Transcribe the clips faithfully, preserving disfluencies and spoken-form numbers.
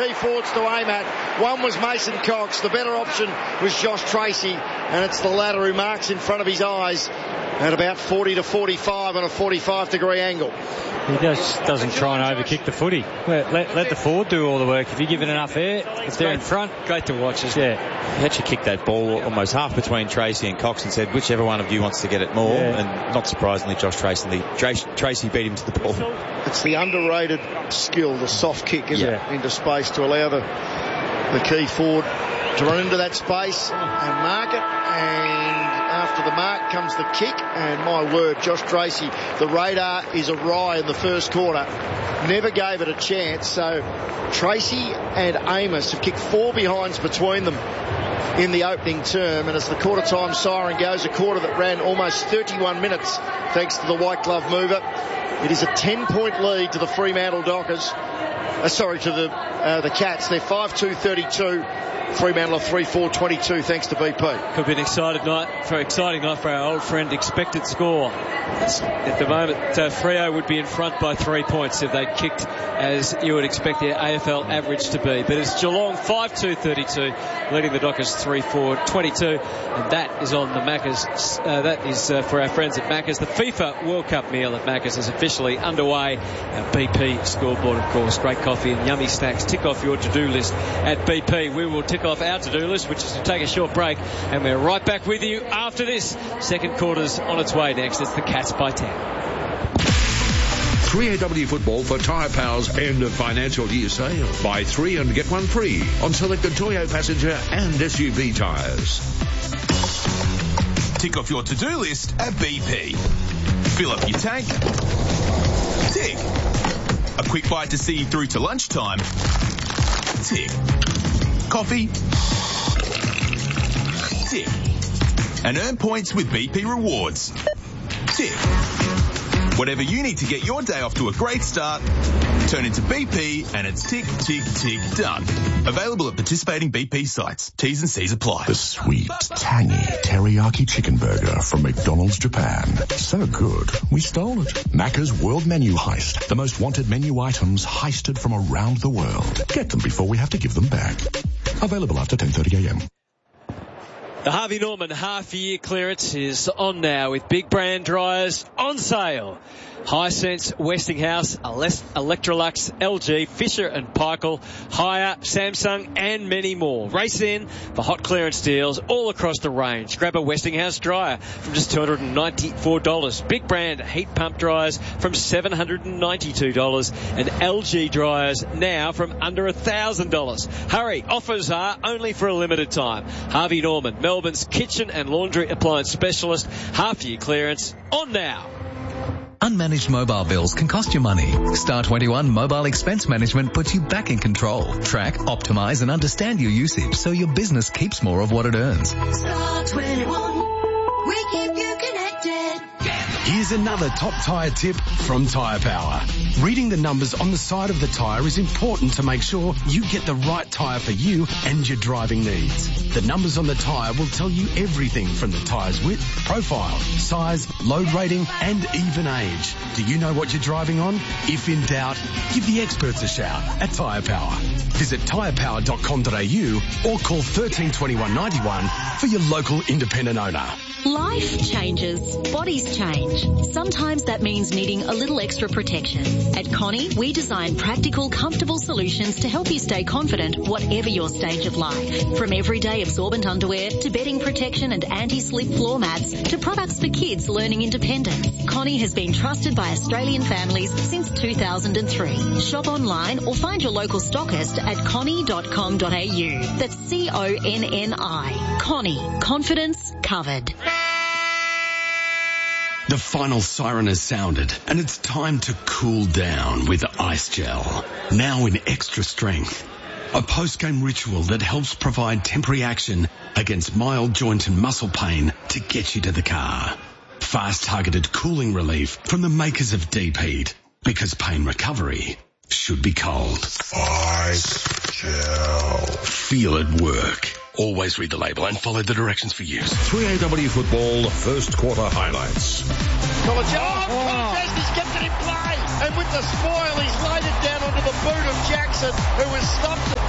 key forwards to aim at. One was Mason Cox. The better option was Josh Tracy, and it's the latter who marks in front of his eyes at about forty to forty-five on a forty-five degree angle. He just doesn't try and overkick the footy. Let, let, let the forward do all the work. If you give it enough air, if they're in front, great to watch, isn't it? Yeah. He actually kicked that ball almost half between Tracy and Cox and said, whichever one of you wants to get it more. Yeah. And not surprisingly, Josh Tracy, Tracy beat him to the ball. It's the underrated skill, the soft kick, isn't yeah. it, into space to allow the, the key forward to run into that space and mark it. And after the mark comes the kick, and my word, Josh Tracy, the radar is awry in the first quarter. Never gave it a chance. So Tracy and Amos have kicked four behinds between them in the opening term, and as the quarter time siren goes, a quarter that ran almost thirty-one minutes thanks to the white glove mover. It is a ten point lead to the Fremantle Dockers. Uh, sorry, to the uh, the Cats. They're five two thirty-two. Fremantle three four twenty-two thanks to B P. Could be an exciting night for exciting night for our old friend. Expected score at the moment, uh, Freo would be in front by three points if they kicked as you would expect their A F L average to be. But it's Geelong five two thirty-two leading the Dockers three four twenty-two, and that is on the Maccas. Uh, that is uh, for our friends at Maccas. The FIFA World Cup meal at Maccas is officially underway. Our B P scoreboard, of course, great coffee and yummy snacks. Tick off your to-do list at B P. We will tick off our to-do list, which is to take a short break, and we're right back with you after this. Second quarter's on its way next. It's the Cats by ten. three A W football for Tyre Power's end of financial year sale. Buy three and get one free on selected Toyo passenger and S U V tyres. Tick off your to-do list at B P. Fill up your tank. Tick. A quick bite to see you through to lunchtime. Tick. Coffee. Tick. And earn points with B P Rewards. Tick. Whatever you need to get your day off to a great start, turn into B P and it's tick, tick, tick, done. Available at participating B P sites. T's and C's apply. The sweet, tangy teriyaki chicken burger from McDonald's Japan. So good, we stole it. Macca's World Menu Heist. The most wanted menu items heisted from around the world. Get them before we have to give them back. Available after ten thirty a m. The Harvey Norman half-year clearance is on now with big brand dryers on sale. Hisense, Westinghouse, Electrolux, L G, Fisher and Paykel, Haier, Samsung and many more. Race in for hot clearance deals all across the range. Grab a Westinghouse dryer from just two hundred ninety-four dollars. Big brand heat pump dryers from seven hundred ninety-two dollars. And L G dryers now from under one thousand dollars. Hurry, offers are only for a limited time. Harvey Norman, Melbourne's kitchen and laundry appliance specialist. Half-year clearance on now. Unmanaged mobile bills can cost you money. Star twenty-one Mobile Expense Management puts you back in control. Track, optimize and understand your usage so your business keeps more of what it earns. Star twenty-one, we keep you connected. Here's another top tyre tip from Tyre Power. Reading the numbers on the side of the tyre is important to make sure you get the right tyre for you and your driving needs. The numbers on the tyre will tell you everything from the tyre's width, profile, size, load rating and even age. Do you know what you're driving on? If in doubt, give the experts a shout at Tyre Power. Visit tyre power dot com dot a u or call one three two one, nine one for your local independent owner. Life changes. Bodies change. Sometimes that means needing a little extra protection. At Connie, we design practical, comfortable solutions to help you stay confident whatever your stage of life. From everyday absorbent underwear to bedding protection and anti-slip floor mats to products for kids learning independence. Connie has been trusted by Australian families since two thousand three. Shop online or find your local stockist at connie dot com dot a u. That's C O N N I. Connie. Confidence covered. The final siren has sounded and it's time to cool down with Ice Gel. Now in extra strength. A post-game ritual that helps provide temporary action against mild joint and muscle pain to get you to the car. Fast targeted cooling relief from the makers of Deep Heat. Because pain recovery should be cold. Ice Gel. Feel it work. Always read the label and follow the directions for use. three A W football first quarter highlights. Colajov, oh, he's kept it in play, and with the spoil, he's laid it down onto the boot of Jackson, who was stumped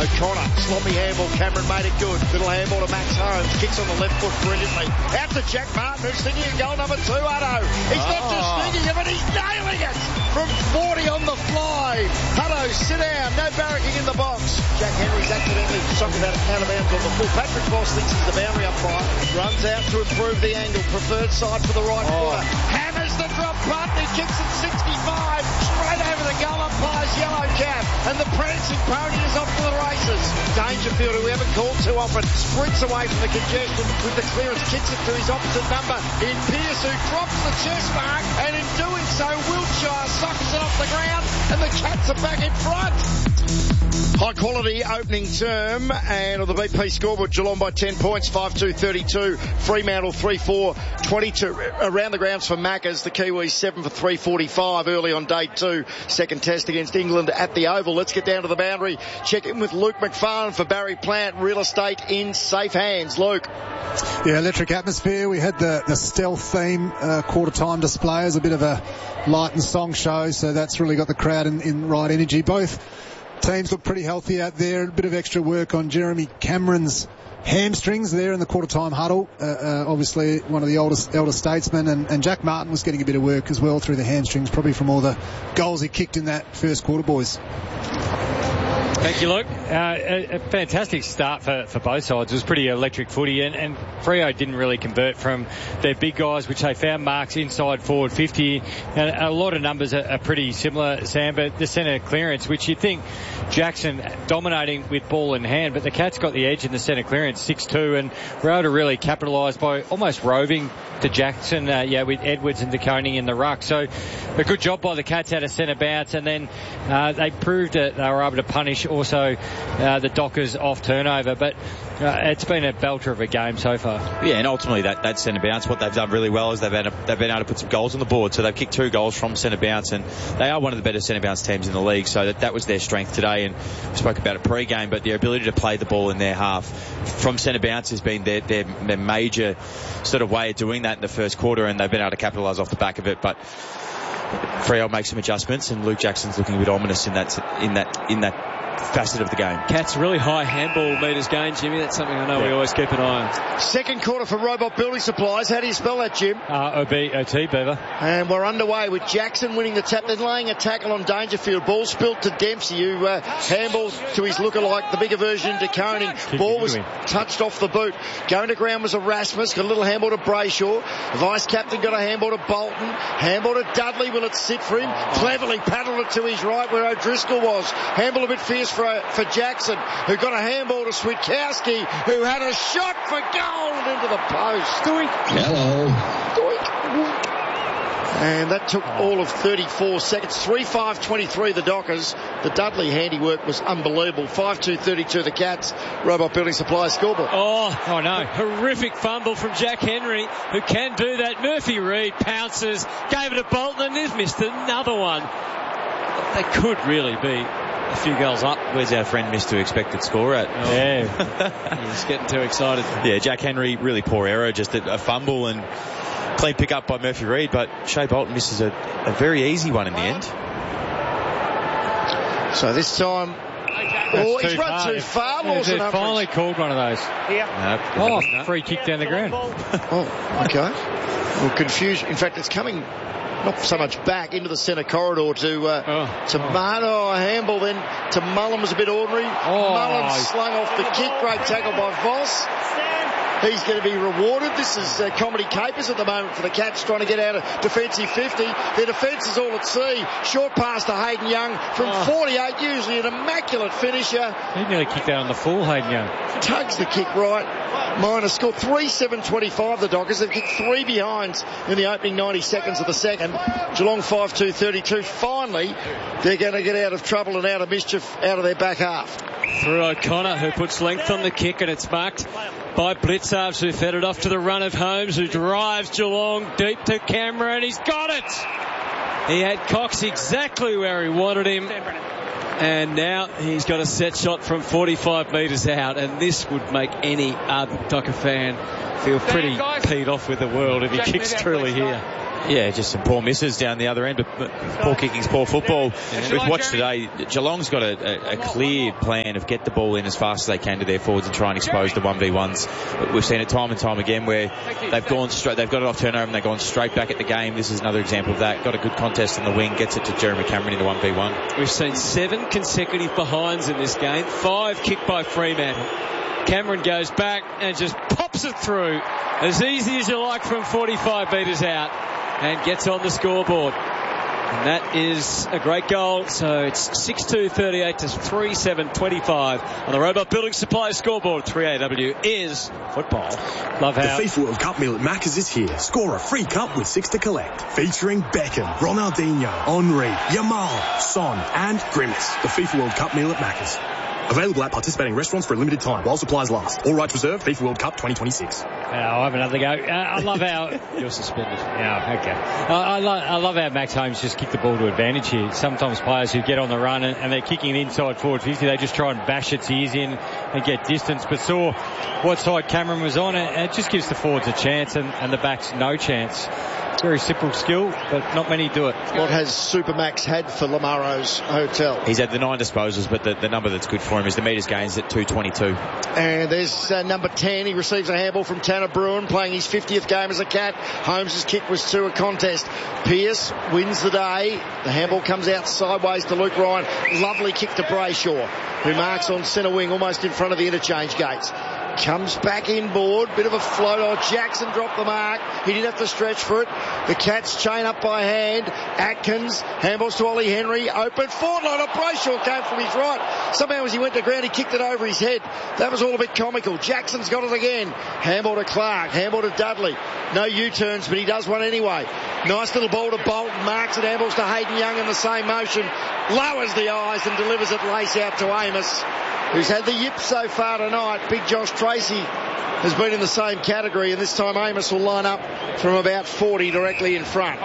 O'Connor, sloppy handball. Cameron made it good. Little handball to Max Holmes. Kicks on the left foot brilliantly. Out to Jack Martin, who's thinking of goal number two. Hutto. He's oh. not just thinking of it, he's nailing it from forty on the fly. Hutto, sit down. No barracking in the box. Jack Henry's accidentally socked that out of bounds on the full. Patrick Voss thinks he's the boundary umpire. Runs out to improve the angle. Preferred side for the right oh. quarter. Hammers the drop punt. He kicks it sixty-five. Straight over the goal. Umpire's yellow cap. And the prancing pony is off to the races. Dangerfield, who we haven't called too often, sprints away from the congestion with the clearance. Kicks it to his opposite number in Pearce, who drops the chest mark. And in doing so, Wiltshire sucks it off the ground. And the Cats are back in front. High quality opening term, and on the B P scoreboard, Geelong by ten points, five two thirty-two. Fremantle three four twenty-two. Around the grounds for Maccas, the Kiwis seven for three forty-five early on day two. Second test against England at the Oval. Let's get down to the boundary. Check in with Luke McFarlane for Barry Plant. Real estate in safe hands. Luke. Yeah, electric atmosphere. We had the, the stealth theme uh, quarter time display as a bit of a light and song show, so that's really got the crowd in, in right energy. Both teams look pretty healthy out there. A bit of extra work on Jeremy Cameron's hamstrings there in the quarter-time huddle. Uh, uh, obviously, one of the oldest elder statesmen, and, and Jack Martin was getting a bit of work as well through the hamstrings, probably from all the goals he kicked in that first quarter, boys. Thank you, Luke. Uh, a, a fantastic start for, for both sides. It was pretty electric footy, and, and Freo didn't really convert from their big guys, which they found marks inside forward fifty. And a lot of numbers are, are pretty similar, Sam, but the centre clearance, which you'd think Jackson dominating with ball in hand, but the Cats got the edge in the centre clearance, six two, and were able to really capitalise by almost roving to Jackson, uh, yeah, with Edwards and De Koning in the ruck. So a good job by the Cats out of centre bounce, and then uh, they proved that they were able to punish also uh, the Dockers off turnover. But uh, it's been a belter of a game so far. Yeah, and ultimately that, that centre bounce, what they've done really well is they've been, they've been able to put some goals on the board. So they've kicked two goals from centre bounce, and they are one of the better centre bounce teams in the league. So that, that was their strength today, and we spoke about it pre-game, but their ability to play the ball in their half from centre bounce has been their, their, their major sort of way of doing that in the first quarter, and they've been able to capitalise off the back of it. But Freo makes some adjustments, and Luke Jackson's looking a bit ominous in that in that in that facet of the game. Cats really high handball metres gained, Jimmy. That's something I know yeah. we always keep an eye on. Second quarter for Robot Building Supplies. How do you spell that, Jim? Uh, O B O T, Beaver. And we're underway with Jackson winning the tap, then laying a tackle on Dangerfield. Ball spilt to Dempsey, who uh, handballs to his lookalike, the bigger version, De Koning. Ball was touched off the boot. Going to ground was Erasmus. Got a little handball to Brayshaw. Vice captain got a handball to Bolton. Handball to Dudley. Will it sit for him? Cleverly paddled it to his right where O'Driscoll was. Handball a bit fierce for, uh, for Jackson, who got a handball to Switkowski, who had a shot for goal into the post. Doink. Hello. Doink. And that took all of thirty-four seconds. three five twenty-three the Dockers. The Dudley handiwork was unbelievable. five two thirty-two the Cats. Robot Building Supplies scoreboard. Oh, oh no. Horrific fumble from Jack Henry, who can do that. Murphy Reid pounces, gave it to Bolton, and they've missed another one. They could really be a few goals up. Where's our friend Mister Expected Score at? Oh. Yeah. He's getting too excited. Yeah, Jack Henry, really poor error, just a, a fumble and clean pick up by Murphy Reid, but Shea Bolton misses a, a very easy one in the end. So this time, oh, he's run far. too far. Yeah, they finally called one of those. Yeah. No, oh, free kick down the ground. Oh, okay. Well, confusion. In fact, it's coming not so much back into the centre corridor to uh, oh, to oh. Martin. Oh, a handball then to Mullen was a bit ordinary. Oh, Mullen slung off the kick. Great tackle by Voss. He's going to be rewarded. This is uh, comedy capers at the moment for the Cats, trying to get out of defensive fifty. Their defence is all at sea. Short pass to Hayden Young from oh. forty-eight, usually an immaculate finisher. He nearly kicked out on the full, Hayden Young. Tugs the kick right. Minor score three seven twenty-five the Dockers. They've kicked three behinds in the opening ninety seconds of the second. Geelong five two thirty-two. Finally, they're going to get out of trouble and out of mischief out of their back half. Through O'Connor, who puts length on the kick, and it's marked by Blitzarves, who fed it off to the run of Holmes, who drives Geelong deep to Cameron. He's got it! He had Cox exactly where he wanted him. And now he's got a set shot from forty-five metres out, and this would make any ardent Docker fan feel pretty peed off with the world if he kicks truly here. Yeah, just some poor misses down the other end, but, but poor kicking's poor football. Yeah. We've watched today, Geelong's got a, a, a clear plan of get the ball in as fast as they can to their forwards and try and expose the one v ones. We've seen it time and time again where they've gone straight, they've got it off turnover and they've gone straight back at the game. This is another example of that. Got a good contest on the wing, gets it to Jeremy Cameron into one v one. We've seen seven consecutive behinds in this game, five kicked by Fremantle. Cameron goes back and just pops it through as easy as you like from forty-five metres out and gets on the scoreboard. And that is a great goal. So it's six two thirty-eight to three seven twenty-five on the Robot Building Supply scoreboard. three A W is football. Love how the FIFA World Cup meal at Macca's is here. Score a free cup with six to collect. Featuring Beckham, Ronaldinho, Henry, Yamal, Son and Grimace. The FIFA World Cup meal at Macca's. Available at participating restaurants for a limited time while supplies last. All rights reserved. FIFA World Cup twenty twenty-six. I'll have another go. Uh, I love how... You're suspended. Yeah, okay. Uh, I, lo- I love how Max Holmes just kicked the ball to advantage here. Sometimes players who get on the run and, and they're kicking it inside forward fifty, they just try and bash its ears in and get distance. But saw what side Cameron was on, and it just gives the forwards a chance and, and the backs no chance. Very simple skill, but not many do it. What has Supermax had for Lamaro's Hotel? He's had the nine disposals, but the, the number that's good for him is the metres gains at two twenty-two. And there's uh, number ten. He receives a handball from Tanner Bruin, playing his fiftieth game as a Cat. Holmes' kick was to a contest. Pearce wins the day. The handball comes out sideways to Luke Ryan. Lovely kick to Brayshaw, who marks on centre wing almost in front of the interchange gates. Comes back inboard, bit of a float. Oh, Jackson dropped the mark. He didn't have to stretch for it. The Cats chain up by hand. Atkins handballs to Ollie Henry. Open forward line. Brayshaw came from his right. Somehow as he went to ground, he kicked it over his head. That was all a bit comical. Jackson's got it again. Handball to Clark. Handball to Dudley. No U-turns, but he does one anyway. Nice little ball to Bolton. Marks it. Handballs to Hayden Young in the same motion. Lowers the eyes and delivers it lace out to Amos, who's had the yips so far tonight. Big Josh Tracy has been in the same category, and this time Amos will line up from about forty directly in front.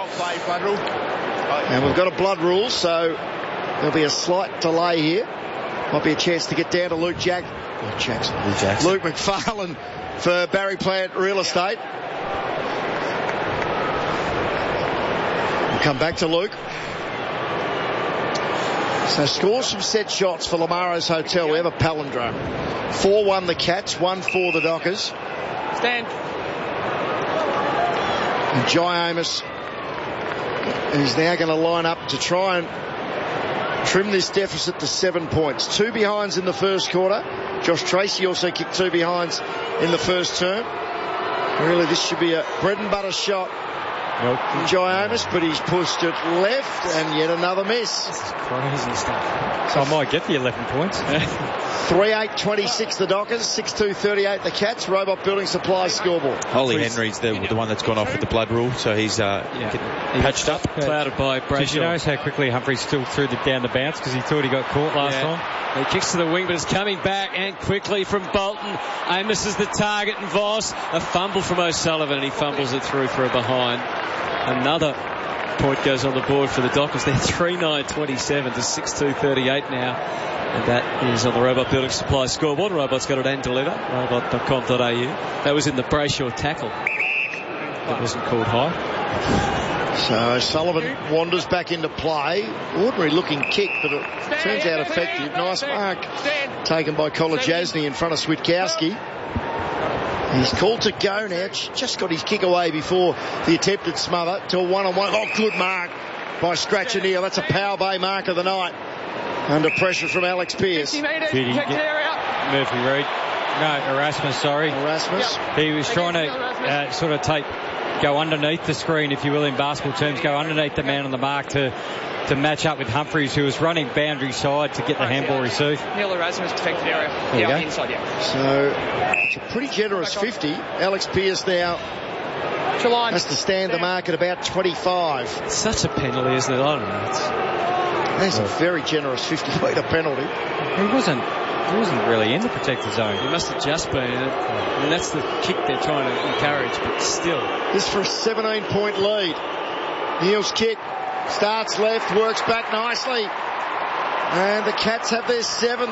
And we've got a blood rule, so there'll be a slight delay here. Might be a chance to get down to Luke Jack. Luke Jackson. Luke Jackson. Luke McFarlane for Barry Plant Real Estate. We'll come back to Luke. So scores from set shots for Lamaro's Hotel. We have a palindrome. four one the Cats, one four the Dockers. Stand. And Jai Amos is now going to line up to try and trim this deficit to seven points. Two behinds in the first quarter. Josh Tracy also kicked two behinds in the first term. Really, this should be a bread and butter shot. Nope. From Jai Amos, but he's pushed it left, and yet another miss. This is crazy stuff. So I might get the eleven points. three eight twenty-six the Dockers, six two thirty-eight the Cats. Robot Building Supply scoreboard. Ollie Henry's the, the one that's gone off with the blood rule, so he's uh, yeah. patched up. Clouded by Brayshaw. Did you notice how quickly Humphries still threw it down the bounce because he thought he got caught last yeah. time? He kicks to the wing, but it's coming back and quickly from Bolton. Amos is the target, and Voss a fumble from O'Sullivan, and he fumbles it through for a behind. Another point goes on the board for the Dockers. They're three nine twenty-seven to six two thirty-eight now. And that is on the Robot Building Supply scoreboard. Robot's got it and deliver. robot dot com dot a u. That was in the Brayshaw tackle. That wasn't called high. So Sullivan wanders back into play. Ordinary looking kick, but it turns out effective. Nice mark taken by Kolodjasny in front of Switkowski. He's called to go now. Just got his kick away before the attempted smother to a one-on-one. Oh, good mark by Scratcher Neal. That's a Power Bay mark of the night. Under pressure from Alex Pearce. Did he get Murphy Reid? No, Erasmus, sorry. Erasmus. He was trying to uh, sort of take, go underneath the screen, if you will, in basketball terms, go underneath the man on the mark to to match up with Humphries, who was running boundary side to get the handball received. Neil Erasmus, protected area. There yeah, you go. inside, yeah. So it's a pretty generous fifty. Alex Pearce now has to stand the mark at about twenty-five. It's such a penalty, isn't it? I don't know. It's... That's a very generous fifty-metre penalty. He wasn't, he wasn't really in the protected zone. He must have just been in it. I mean, that's the kick they're trying to encourage, but still. This for a seventeen point lead. Neal's kick starts left, works back nicely. And the Cats have their seventh.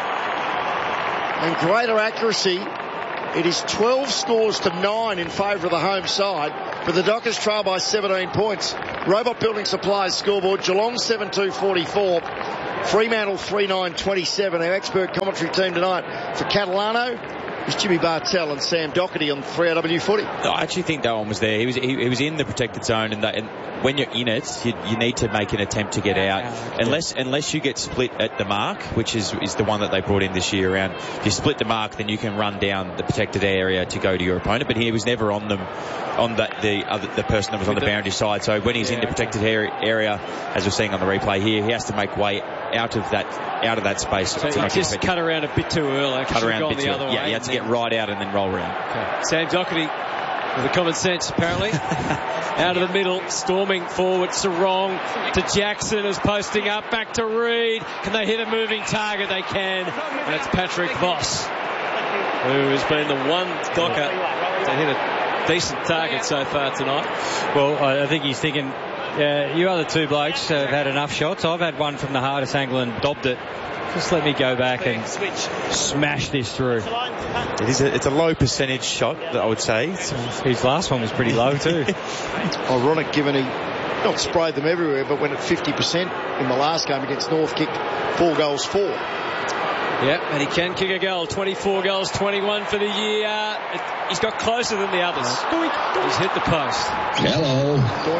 And greater accuracy. It is twelve scores to nine in favour of the home side. but the Dockers trail by seventeen points. Robot Building Supplies scoreboard, Geelong seven two forty-four, Fremantle three nine twenty-seven. Our expert commentary team tonight for Catalano is Jimmy Bartell and Sam Doherty on three R W Footy. I actually think that one was there. He was he, he was in the protected zone, and, that, and when you're in it, you, you need to make an attempt to get out. Unless unless you get split at the mark, which is is the one that they brought in this year around. If you split the mark, then you can run down the protected area to go to your opponent. But he was never on them, on the the, other, the person that was on the boundary side. So when he's in the protected area, as we're seeing on the replay here, he has to make way out of that out of that space. So he just cut around a bit too early. Cut around a bit the too other early. Yeah, he had to get right out and then roll around. Okay. Sam Doherty with the common sense, apparently. Out of the middle, storming forward, Sarong to Jackson, who's posting up, back to Reid. Can they hit a moving target? They can. And it's Patrick Voss, who has been the one Docker to hit a decent target so far tonight. Well, I think he's thinking, uh, you other two blokes have had enough shots. I've had one from the hardest angle and dobbed it. Just let me go back and smash this through. It is a, it's a low percentage shot, I would say. His last one was pretty low too. Ironic, given he not sprayed them everywhere, but went at fifty percent in the last game against North, kicked four goals four. Yep, and he can kick a goal. twenty-four goals, twenty-one for the year. It, he's got closer than the others. He's hit the post. Hello.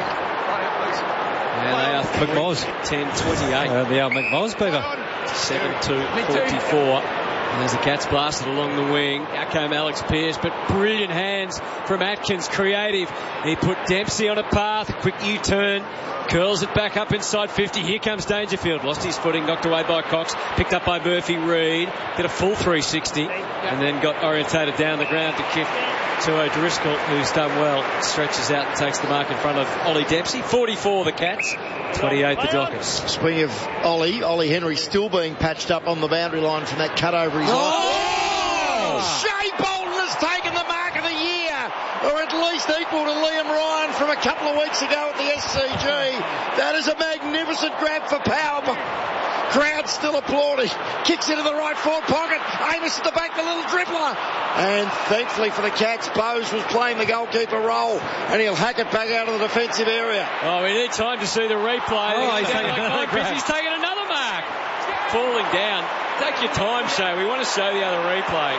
And they are McMoz. ten twenty-eight. Uh, the old McMoz beaver. seven two forty-four. And there's the Cats blasted along the wing. Out came Alex Pearce, but brilliant hands from Atkins, creative. He put Dempsey on a path, a quick U-turn, curls it back up inside fifty. Here comes Dangerfield. Lost his footing, knocked away by Cox, picked up by Murphy Reid, did a full three sixty, and then got orientated down the ground to kick to O'Driscoll, who's done well. Stretches out and takes the mark in front of Ollie Dempsey. forty-four the Cats, twenty-eight the Dockers. Speaking of Ollie, Ollie Henry still being patched up on the boundary line from that cut over his oh! eye. Shea Bolton has taken the mark of the year, or at least equal to Liam Ryan from a couple of weeks ago at the S C G. That is a magnificent grab for power. Crowd still applauding. Kicks into the right forward pocket. Amos at the back, the little dribbler. And thankfully for the Cats, Bowes was playing the goalkeeper role, and he'll hack it back out of the defensive area. Oh, we need time to see the replay. Oh, he's, taking another grab. He's taking another mark. Falling down. Take your time, Shay. We want to show the other replay.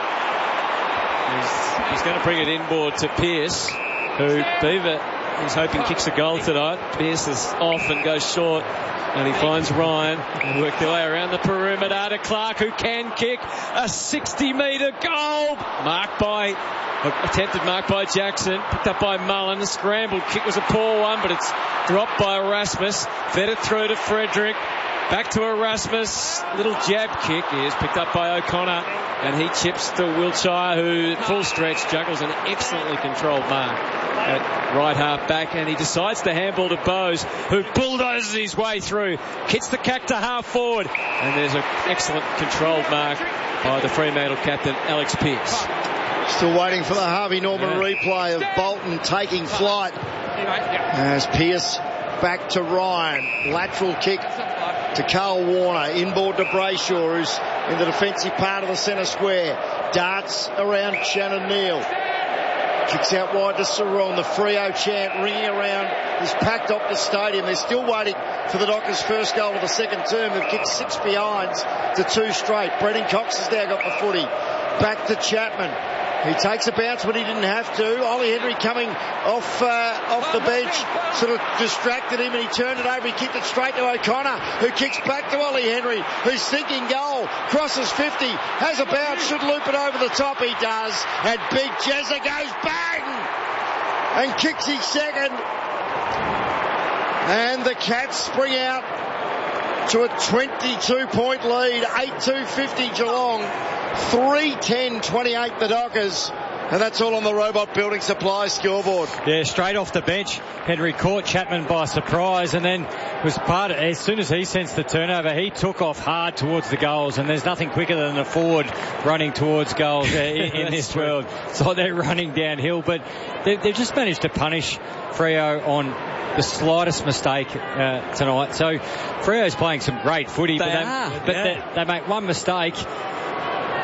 He's, he's going to bring it inboard to Pearce, who Beaver is hoping kicks a goal tonight. Pearce is off and goes short. And he finds Ryan and work their way around the perimeter to Clark, who can kick a sixty metre goal. Marked by, attempted mark by Jackson, picked up by Mullen. The scrambled kick was a poor one, but it's dropped by Erasmus. Fed it through to Frederick. Back to Erasmus. Little jab kick is picked up by O'Connor, and he chips to Wiltshire, who at full stretch juggles an excellently controlled mark at right half back, and he decides to handball to Bowes, who bulldozes his way through, kicks the cack to half forward, and there's an excellent controlled mark by the Fremantle captain Alex Pearce. Still waiting for the Harvey Norman yeah. replay of Bolton taking flight as Pearce back to Ryan. Lateral kick to Carl Warner. Inboard to Brayshaw, who's in the defensive part of the centre square. Darts around Shannon Neal. Kicks out wide to Sarong. The Freo chant ringing around is packed up the stadium. They're still waiting for the Dockers' first goal of the second term. They've kicked six behinds to two straight. Brendan Cox has now got the footy. Back to Chapman. He takes a bounce, but he didn't have to. Ollie Henry coming off uh, off the bench, sort of distracted him, and he turned it over. He kicked it straight to O'Connor, who kicks back to Ollie Henry, who's thinking goal, crosses fifty, has a bounce, should loop it over the top. He does, and Big Jezza goes bang and kicks his second. And the Cats spring out to a twenty-two point lead, eight two fifty Geelong. three ten twenty-eight the Dockers, and that's all on the Robot Building Supply scoreboard. Yeah, straight off the bench, Henry caught Chapman by surprise, and then was part of, as soon as he sensed the turnover, he took off hard towards the goals, and there's nothing quicker than a forward running towards goals in, in this true. world. So they're running downhill, but they, they've just managed to punish Freo on the slightest mistake uh, tonight. So Freo's playing some great footy, they but, they, are, but yeah. they, they make one mistake.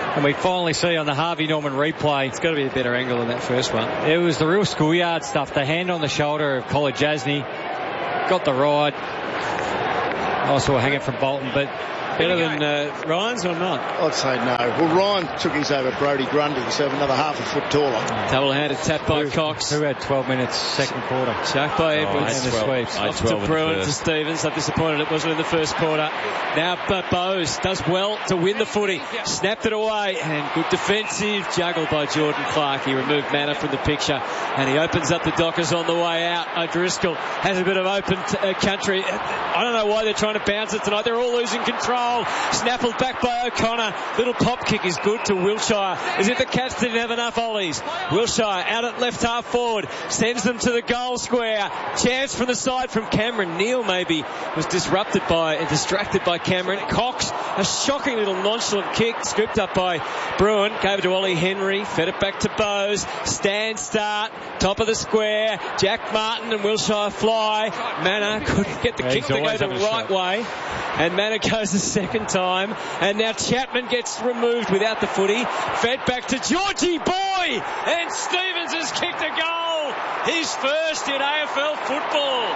And we finally see on the Harvey Norman replay. It's got to be a better angle than that first one. It was the real schoolyard stuff. The hand on the shoulder of Colin Jasny. Got the ride. I saw hanging from Bolton, but better than uh, Ryan's or not? I'd say no. Well, Ryan took his over Brodie Grundy, so another half a foot taller. Double-handed tap by who, Cox. Who had twelve minutes second quarter. Chuck by Edwards. Oh, and the sweeps. Off to Bruin to Stevens. I'm disappointed it wasn't in the first quarter. Now but Bowes does well to win the footy. Snapped it away, and good defensive juggle by Jordan Clark. He removed Manna from the picture, and he opens up the Dockers on the way out. O'Driscoll has a bit of open t- uh, country. I don't know why they're trying to bounce it tonight. They're all losing control. Snaffled back by O'Connor. Little pop kick is good to Wilshire. As if the Cats didn't have enough ollies. Wilshire out at left half forward. Sends them to the goal square. Chance from the side from Cameron. Neal maybe was disrupted by and distracted by Cameron. Cox, a shocking little nonchalant kick. Scooped up by Bruin. Gave it to Ollie Henry. Fed it back to Bowes. Stand start. Top of the square. Jack Martin and Wilshire fly. Manna couldn't get the yeah, kick to go the right shot. way. And Manna goes the second time. And now Chapman gets removed without the footy. Fed back to Georgie Boy. And Stevens has kicked a goal. His first in A F L football.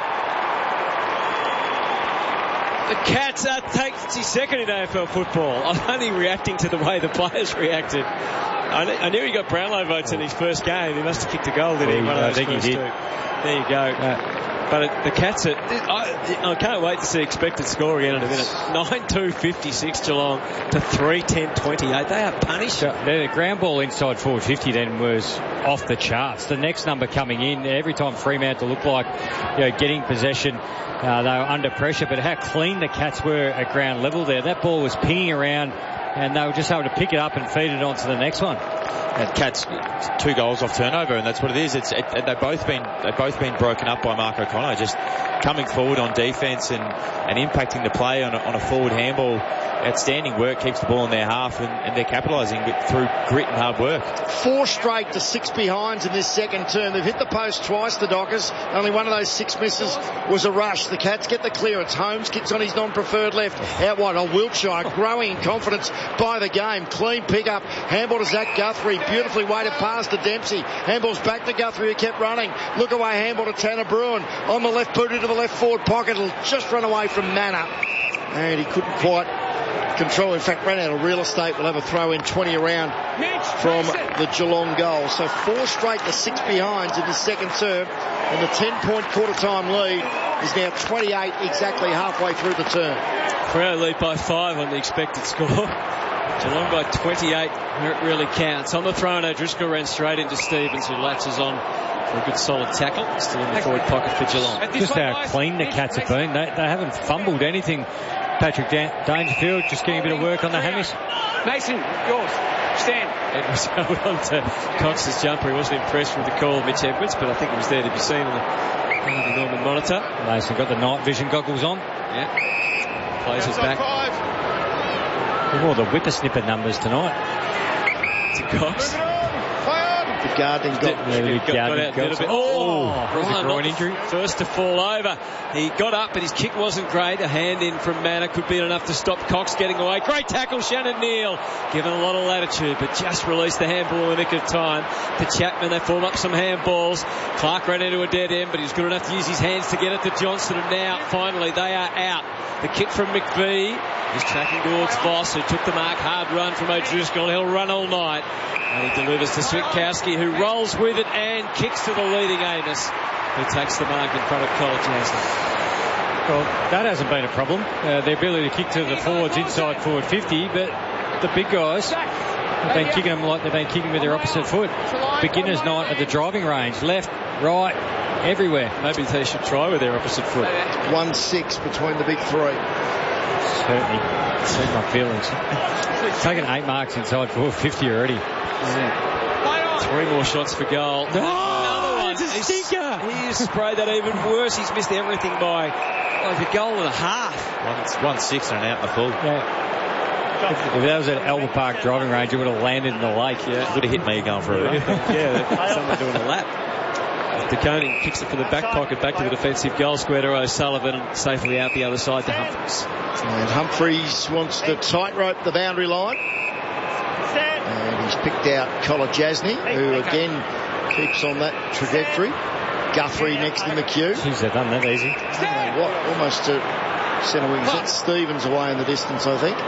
The Cats are taking second in A F L football. I'm only reacting to the way the players reacted. I, kn- I knew he got Brownlow votes in his first game. He must have kicked a goal, did he? Yeah, One of I those think he first did. two. There you go. Uh, but it, the Cats are... I, I can't wait to see expected score again in a minute. nine two fifty-six Geelong to three ten twenty-eight. They are punished. So the ground ball inside forward fifty then was off the charts. The next number coming in, every time Fremantle looked like, you know, getting possession, uh, they were under pressure, but how clean the Cats were at ground level there. That ball was pinging around, and they were just able to pick it up and feed it on to the next one. And Cats two goals off turnover, and that's what it is. It's it, they've both been they've both been broken up by Mark O'Connor, just coming forward on defence and, and impacting the play on a, on a forward handball. Outstanding work, keeps the ball in their half, and, and they're capitalising through grit and hard work. Four straight to six behinds in this second term. They've hit the post twice, the Dockers. Only one of those six misses was a rush. The Cats get the clearance. Holmes kicks on his non-preferred left. Out wide on Wiltshire, growing in confidence by the game. Clean pick-up. Handball to Zach Guthrie. Beautifully weighted pass to Dempsey. Handball's back to Guthrie, who kept running. Look away, handball to Tanner Bruin. On the left boot into the left forward pocket. It'll just run away from Manna. And he couldn't quite control. In fact, ran out of real estate. We'll have a throw in twenty around from the Geelong goal. So four straight to six behinds in the second term. And the ten-point quarter-time lead is now twenty-eight, exactly halfway through the term. Freo lead by five on the expected score. Geelong by twenty-eight, where it really counts. On the throw, O'Driscoll ran straight into Stevens, who latches on for a good solid tackle. Still in the forward pocket for Geelong. Just how clean the Cats have been. They, they haven't fumbled anything. Patrick Dan- Dangerfield just getting a bit of work on the hammies. Mason, yours. Stand. Edwards held on to Cox's jumper. He wasn't impressed with the call of Mitch Edwards, but I think it was there to be seen on the, on the Norman monitor. Mason got the night vision goggles on. Yeah. Plays it back. All the whippersnipper numbers tonight. To Cox. The Garden got, yeah, he got, got out a little bit. Oh, Ryan, groin injury. First to fall over. He got up, but his kick wasn't great. A hand in from Manna could be enough to stop Cox getting away. Great tackle, Shannon Neal. Given a lot of latitude, but just released the handball in the nick of time. To Chapman, they form up some handballs. Clark ran into a dead end, but he was good enough to use his hands to get it to Johnson. And now, finally, they are out. The kick from McVee is tracking towards Voss, who took the mark. Hard run from O'Driscoll. He'll run all night. And he delivers to Switkowski, who rolls with it and kicks to the leading Amos, who takes the mark in front of Cole Jansen. Well, that hasn't been a problem. Uh, the ability to kick to the forwards inside forward fifty, but the big guys have been kicking them like they've been kicking with their opposite foot. Beginner's night at the driving range. Left, right, everywhere. Maybe they should try with their opposite foot. one six between the big three. Certainly. Hurt my feelings. Taken eight marks inside forward fifty already. Yeah. Three more shots for goal. Oh, another one. It's a stinker. He's, he's sprayed that even worse. He's missed everything by like a goal and a half. One, one six and an out in the full. Yeah. If, if that was at Albert Park driving range, it would have landed in the lake. Yeah, it would have hit me going for a run. Yeah, someone doing a lap. DeConing kicks it from the back pocket back to the defensive goal square to O'Sullivan and safely out the other side to Humphreys. And Humphreys wants to tightrope the boundary line. And he's picked out Kolajasny, who again keeps on that trajectory. Guthrie next in the queue. Jeez, they've done that easy. Uh, what? Almost to centre wing. That's Stevens away in the distance, I think.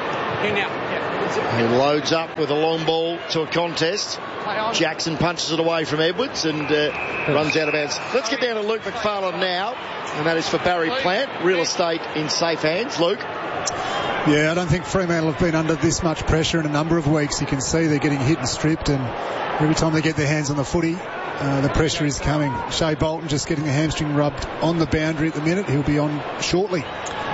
He loads up with a long ball to a contest. Jackson punches it away from Edwards and uh, runs out of bounds. Let's get down to Luke McFarlane now, and that is for Barry Plant. Real estate in safe hands. Luke? Yeah, I don't think Fremantle have been under this much pressure in a number of weeks. You can see they're getting hit and stripped, and every time they get their hands on the footy, uh, the pressure is coming. Shea Bolton just getting the hamstring rubbed on the boundary at the minute. He'll be on shortly.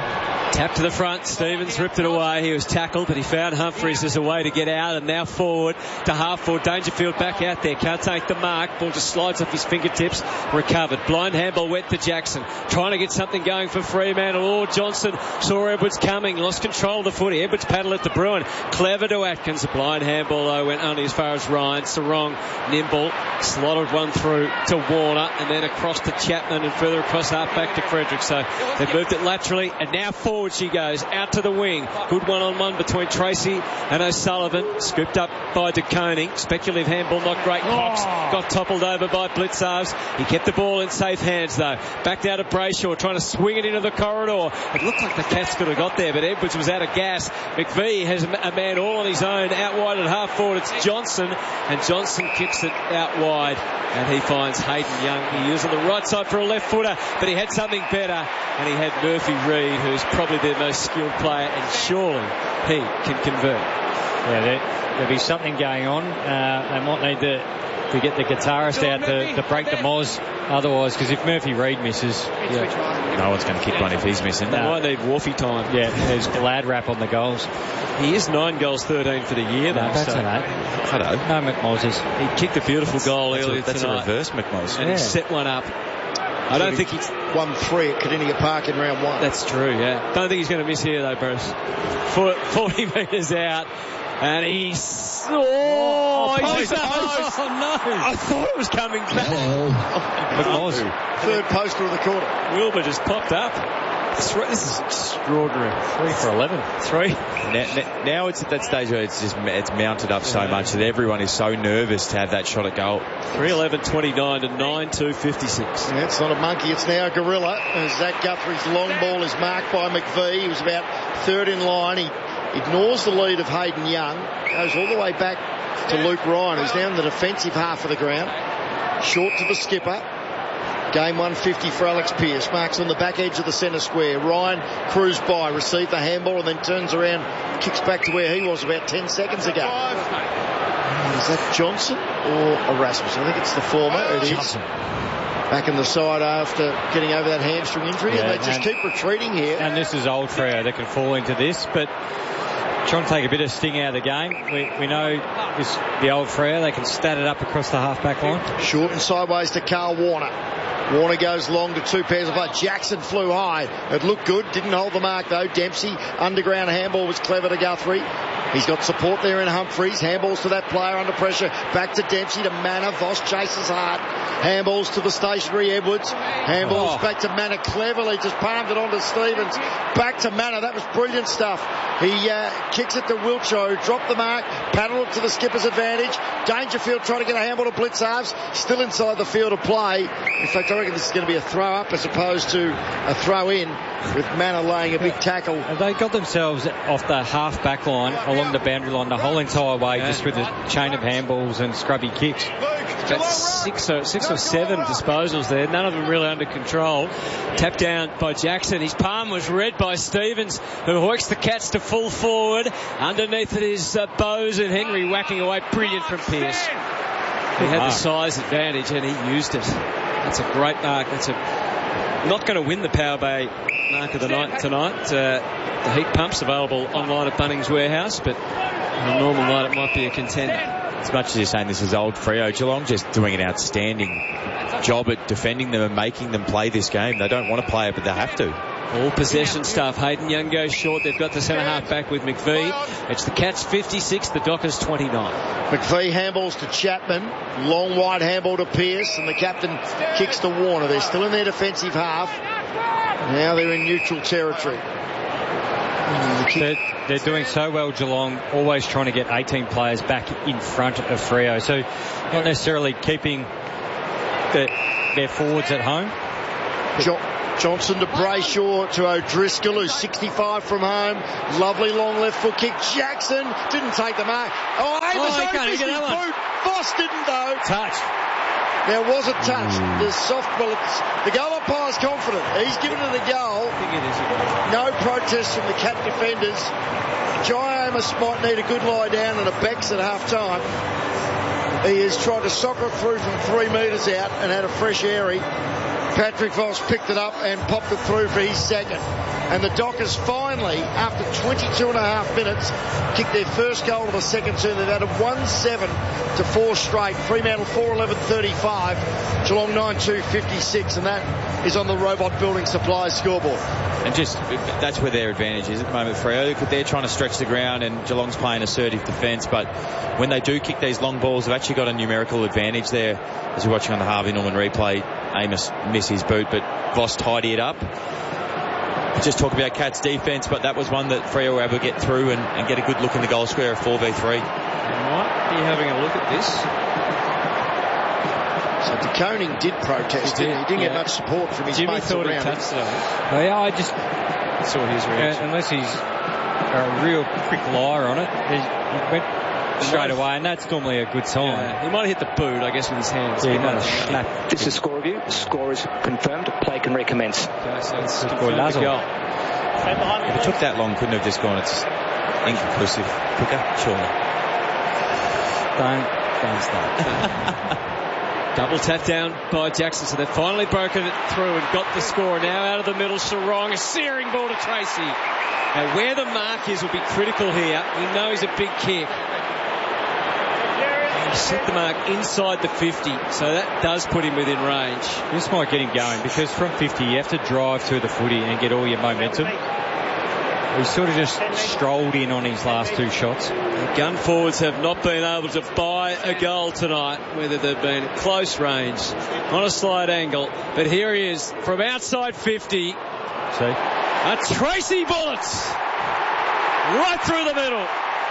Tap to the front. Stevens ripped it away. He was tackled, but he found Humphries as a way to get out, and now forward to half forward. Dangerfield back out there. Can't take the mark. Ball just slides off his fingertips. Recovered. Blind handball went to Jackson. Trying to get something going for Fremantle. Oh, Johnson saw Edwards coming. Lost control of the footy. Edwards paddled it to Bruin. Clever to Atkins. A blind handball, though, went only as far as Ryan. Sarong, nimble. Slotted one through to Warner, and then across to Chapman, and further across half back to Frederick. So they've moved it laterally, and now forward she goes, out to the wing. Good one-on-one between Tracy and O'Sullivan. Scooped up by De Koning. Speculative handball, not great. Cox got toppled over by Blitzarves. He kept the ball in safe hands, though. Back down to Brayshaw, trying to swing it into the corridor. It looked like the Cats could have got there, but Edwards was out of gas. McVie has a man all on his own, out wide at half forward. It's Johnson, and Johnson kicks it out wide, and he finds Hayden Young. He is on the right side for a left footer, but he had something better, and he had Murphy Reid, who's probably their most skilled player, and surely he can convert. Yeah, there, there'll be something going on. Uh, they might need to, to get the guitarist out to, to break the moz otherwise, because if Murphy Reid misses, yeah, no one's going to kick one if he's missing. They no. might need Wolfie time. Yeah, there's glad wrap on the goals. He is nine goals, thirteen for the year, though. No, that's so. an eight. Hello. No, McMoses. He kicked a beautiful that's, goal that's earlier a, that's tonight. That's a reverse McMoses. And yeah. he set one up. I don't think he's won three at Cardinia Park in round one. That's true, yeah. Don't think he's going to miss here, though, Bruce. forty metres out. And he's... Oh, oh he's post, post. Oh, no. I thought it was coming back. Oh, it was. Third poster of the quarter. Wilbur just popped up. This is extraordinary. Three for eleven. Three. Now, now it's at that stage where it's just it's mounted up so much that everyone is so nervous to have that shot at goal. three eleven twenty-nine to nine two fifty-six. Yeah, it's not a monkey, it's now a gorilla. As Zach Guthrie's long ball is marked by McVie. He was about third in line. He ignores the lead of Hayden Young. Goes all the way back to Luke Ryan, who's now in the defensive half of the ground. Short to the skipper. Game one fifty for Alex Pearce. Marks on the back edge of the centre square. Ryan cruised by, received the handball, and then turns around, kicks back to where he was about ten seconds ago. Is that Johnson or Erasmus? I think it's the former. It is. Johnson. Back in the side after getting over that hamstring injury, yeah, and they just and, keep retreating here. And this is old Freo that can fall into this, but trying to take a bit of sting out of the game. We, we know this, the old Freo, they can stat it up across the half-back line. Short and sideways to Carl Warner. Warner goes long to two pairs of play. Jackson flew high. It looked good. Didn't hold the mark, though. Dempsey, underground handball was clever to Guthrie. He's got support there in Humphries. Handballs to that player under pressure. Back to Dempsey to Manor. Voss chases hard. Handballs to the stationary Edwards. Handballs oh. back to Manor. Cleverly just palmed it on to Stevens. Back to Manor. That was brilliant stuff. He uh, kicks it to Wiltshire, who dropped the mark. Paddled it to the skipper's advantage. Dangerfield trying to get a handball to Blitzarves. Still inside the field of play. In fact, I reckon this is going to be a throw up as opposed to a throw in, with Manor laying a big tackle. They got themselves off the half back line along the boundary line the whole entire way, yeah. just with a chain of handballs and scrubby kicks. About six or, six or seven disposals there, none of them really under control. Tapped down by Jackson. His palm was read by Stevens, who hoiks the Cats to full forward. Underneath it is uh, Bowes and Henry whacking away. Brilliant from Pearce. He had the size advantage and he used it. That's a great mark. That's a not going to win the Power Bay mark of the night tonight. Uh, the heat pump's available online at Bunnings Warehouse, but on a normal night it might be a contender. As much as you're saying this is old Freo, Geelong just doing an outstanding job at defending them and making them play this game. They don't want to play it, but they have to. All possession stuff. Hayden Young goes short. They've got the centre half back with McVie. It's the Cats fifty-six, the Dockers twenty-nine. McVie handballs to Chapman. Long wide handball to Pearce, and the captain kicks to Warner. They're still in their defensive half. Now they're in neutral territory. They're, they're doing so well, Geelong, always trying to get eighteen players back in front of Freo. So not necessarily keeping the, their forwards at home. Jo- Johnson to Brayshaw to O'Driscoll, who's sixty-five from home. Lovely long left foot kick. Jackson didn't take the mark. Oh, Amos Oh, he oh, can't missed get his that one. boot. Voss didn't though. Touch. There was a touch. The soft bullets. The goal umpire's confident. He's given it a goal. I think it is. No protest from the Cat defenders. Jai Amos might need a good lie down and a Becks at half time. He has tried to soccer it through from three metres out and had a fresh airy. Patrick Voss picked it up and popped it through for his second. And the Dockers finally, after twenty-two and a half minutes, kicked their first goal of the second term. They've added one seven to four straight. Fremantle four eleven thirty-five. Geelong nine two fifty-six. And that is on the Robot Building Supplies scoreboard. And just, that's where their advantage is at the moment, Freo. They're trying to stretch the ground and Geelong's playing assertive defence, but when they do kick these long balls, they've actually got a numerical advantage there. As you're watching on the Harvey Norman replay, Amos missed his boot, but Voss tidied it up. Just talk about Cats defence, but that was one that Freo were able to get through and, and get a good look in the goal square of four v three. You might be having a look at this. So De Koning did protest. He, did. he didn't yeah. get much support from his Jimmy mates thought around he touched him. it. Well, yeah, I just saw his reaction. Uh, unless he's a real quick liar on it, he, he went straight away, and that's normally a good sign. Yeah, he might have hit the boot, I guess, with his hands. Yeah, he might have slapped. This is score review. The score is confirmed. Play can recommence. Okay, so it's Good confirmed boy, the goal. If it took that long, couldn't have just gone, it's inconclusive. Quicker, surely. Don't, don't start. Double tap down by Jackson, so they've finally broken it through and got the score. Now out of the middle, Sarong, a searing ball to Tracy. Now where the mark is will be critical here. We know he's a big kick. He set the mark inside the fifty, so that does put him within range. This might get him going, because from fifty you have to drive to the footy and get all your momentum. He sort of just strolled in on his last two shots. The gun forwards have not been able to buy a goal tonight, whether they've been at close range, on a slight angle. But here he is from outside fifty. See? A Tracy bullets right through the middle.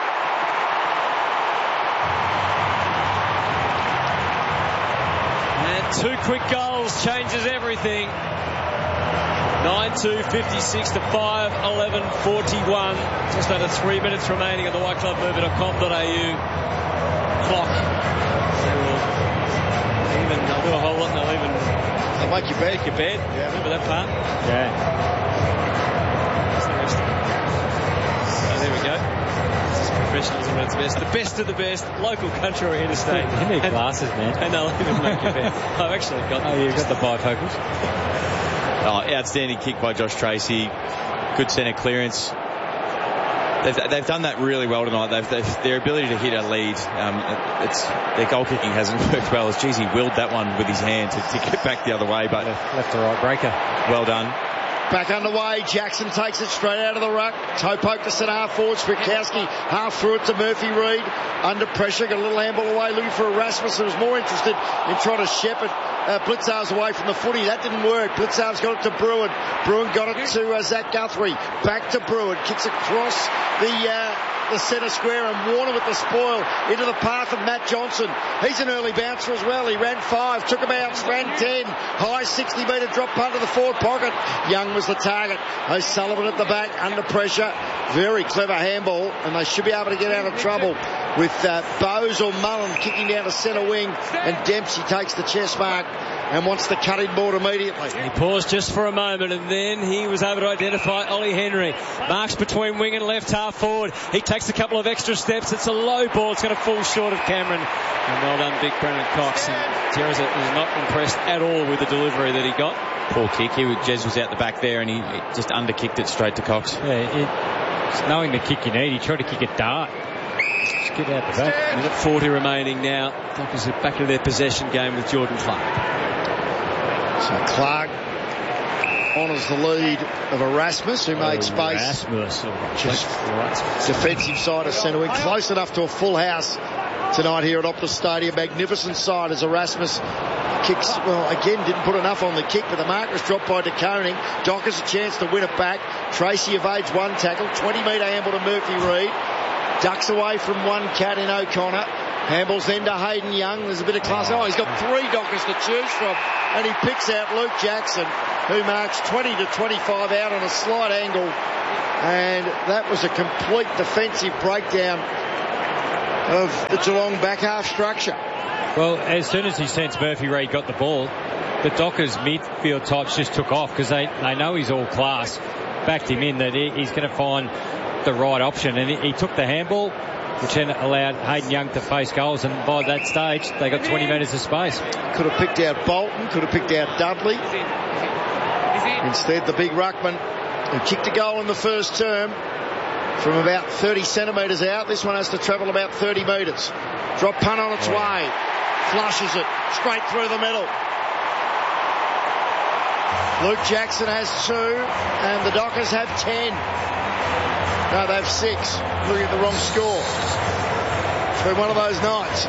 And two quick goals changes everything. nine two fifty-six to five eleven forty-one. Just under three minutes remaining on the white club movement dot com dot a u clock. They will even, they'll do a whole lot, and they'll even They'll make your bed. make your bed. Yeah. Remember that part? Yeah. That's the rest of it. So there we go. This is professionalism at its best. The best of the best. Local, country or interstate. You need glasses, man. And they'll even make your bed. I've actually got them. Oh, you've got the bifocals. Oh, outstanding kick by Josh Tracy. Good centre clearance. They've, they've done that really well tonight. They've, they've, their ability to hit a lead, um, it's, their goal kicking hasn't worked well. As geez, he willed that one with his hand to, to get back the other way, but left, left to right breaker. Well done. Back underway, Jackson takes it straight out of the ruck. Toe poke to centre half forward, Switkowski half through it to Murphy Reid. Under pressure, got a little handball away, looking for Erasmus, who was more interested in trying to shepherd uh, Blitzarves away from the footy. That didn't work. Blitzarves got it to Bruin. Bruin got it to uh, Zach Guthrie. Back to Bruin. Kicks across the... Uh, the centre square, and Warner with the spoil into the path of Matt Johnson. He's an early bouncer as well. He ran five, took a bounce, ran ten. High sixty metre drop punt to the forward pocket. Young was the target. O'Sullivan at the back, under pressure. Very clever handball, and they should be able to get out of trouble with uh, Bowes or Mullen kicking down to centre wing, and Dempsey takes the chest mark and wants the cutting board immediately. He paused just for a moment, and then he was able to identify Ollie Henry. Marks between wing and left half forward. He takes a couple of extra steps. It's a low ball. It's going to fall short of Cameron. And well done, Big Brennan Cox. And Teresa is not impressed at all with the delivery that he got. Poor kick. He, Jez was out the back there, and he just underkicked it straight to Cox. Yeah, it, knowing the kick you need, he tried to kick it dart. Just get out the back. Minute forty remaining now. Dockers are back to their possession game with Jordan Clark. So Clark honours the lead of Erasmus, who made space. Erasmus. Just defensive side of centre wing. Close enough to a full house tonight here at Optus Stadium. Magnificent side as Erasmus Kicks, well, again, didn't put enough on the kick, but the mark was dropped by De Koning. Dockers a chance to win it back. Tracy evades one tackle. twenty metre handball to Murphy Reid. Ducks away from one cat in O'Connor. Handballs then to Hayden Young. There's a bit of class. Oh, he's got three Dockers to choose from. And he picks out Luke Jackson, who marks twenty to twenty-five out on a slight angle. And that was a complete defensive breakdown of the Geelong back half structure. Well, as soon as he sensed Murphy Reid got the ball, the Dockers midfield types just took off because they, they know he's all class. Backed him in that he, he's going to find the right option. And he, he took the handball, which then allowed Hayden Young to face goals. And by that stage, they got twenty metres of space. Could have picked out Bolton, could have picked out Dudley. Instead, the big ruckman who kicked a goal in the first term from about thirty centimetres out. This one has to travel about thirty metres. Drop punt on its way. Flushes it straight through the middle. Luke Jackson has two, and the Dockers have ten. No, they have six. Looking at the wrong score. It's been one of those nights.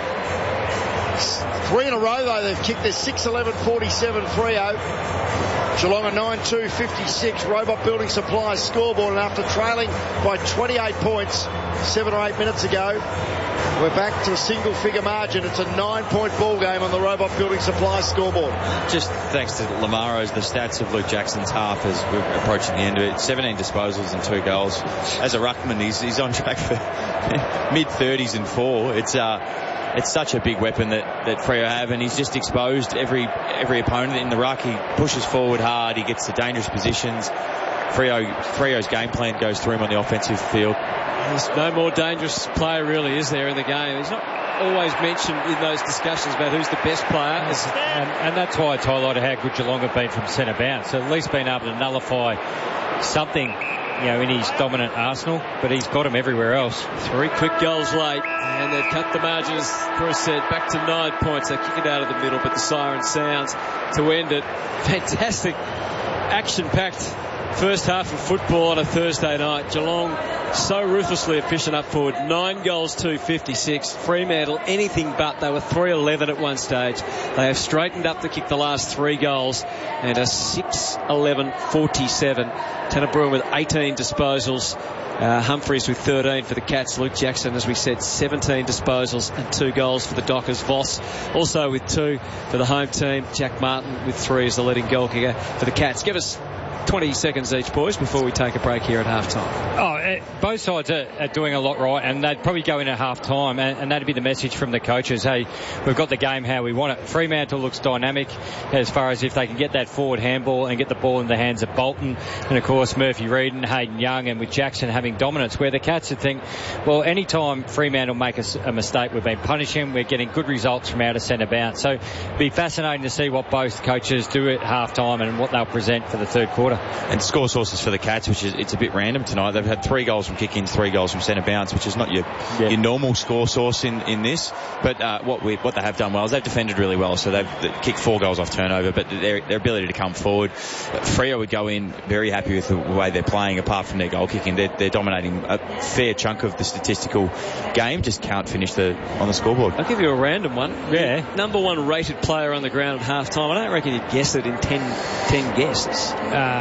Three in a row, though, they've kicked their six eleven forty-seven Freo. Geelong a nine two fifty-six. Robot Building Supplies scoreboard, and after trailing by twenty-eight points seven or eight minutes ago, we're back to a single-figure margin. It's a nine-point ball game on the Robot Building Supplies scoreboard. Just thanks to Lamaro's, the stats of Luke Jackson's half as we're approaching the end of it. seventeen disposals and two goals. As a ruckman, he's, he's on track for mid-thirties and four. It's uh, it's such a big weapon that, that Freo have, and he's just exposed every every opponent in the ruck. He pushes forward hard. He gets to dangerous positions. Freo, Freo's game plan goes through him on the offensive field. There's no more dangerous player, really, is there, in the game? He's not always mentioned in those discussions about who's the best player. And, and that's why it's highlighted how good Geelong have been from centre bounce. So at least been able to nullify something, you know, in his dominant arsenal, but he's got him everywhere else. Three quick goals late, and they've cut the margin, as Bruce said, back to nine points. They kick it out of the middle, but the siren sounds to end it. Fantastic, action-packed first half of football on a Thursday night. Geelong so ruthlessly efficient up forward. Nine goals to fifty-six. Fremantle anything but. They were three eleven at one stage. They have straightened up to kick the last three goals and a six eleven forty-seven. Tanner Bruin with eighteen disposals. Uh, Humphreys with thirteen for the Cats. Luke Jackson, as we said, seventeen disposals and two goals for the Dockers. Voss also with two for the home team. Jack Martin with three as the leading goal kicker for the Cats. Give us twenty seconds each, boys, before we take a break here at half time. Oh, uh, both sides are, are doing a lot right, and they'd probably go in at half time, and, and that'd be the message from the coaches. Hey, we've got the game how we want it. Fremantle looks dynamic as far as if they can get that forward handball and get the ball in the hands of Bolton, and of course Murphy Reid and Hayden Young, and with Jackson having dominance, where the Cats would think, well, any time Fremantle make a, a mistake, we've been punishing, we're getting good results from out of centre bounce. So it'd be fascinating to see what both coaches do at half time and what they'll present for the third quarter. And score sources for the Cats, which is, it's a bit random tonight. They've had three goals from kick-ins, three goals from centre bounce, which is not your yeah. your normal score source in, in this. But uh, what we what they have done well is they've defended really well, so they've, they've kicked four goals off turnover, but their, their ability to come forward. Freo would go in very happy with the way they're playing, apart from their goal kicking. They're, they're dominating a fair chunk of the statistical game, just can't finish the on the scoreboard. I'll give you a random one. Yeah. The number one rated player on the ground at half time. I don't reckon you'd guess it in ten, ten guesses.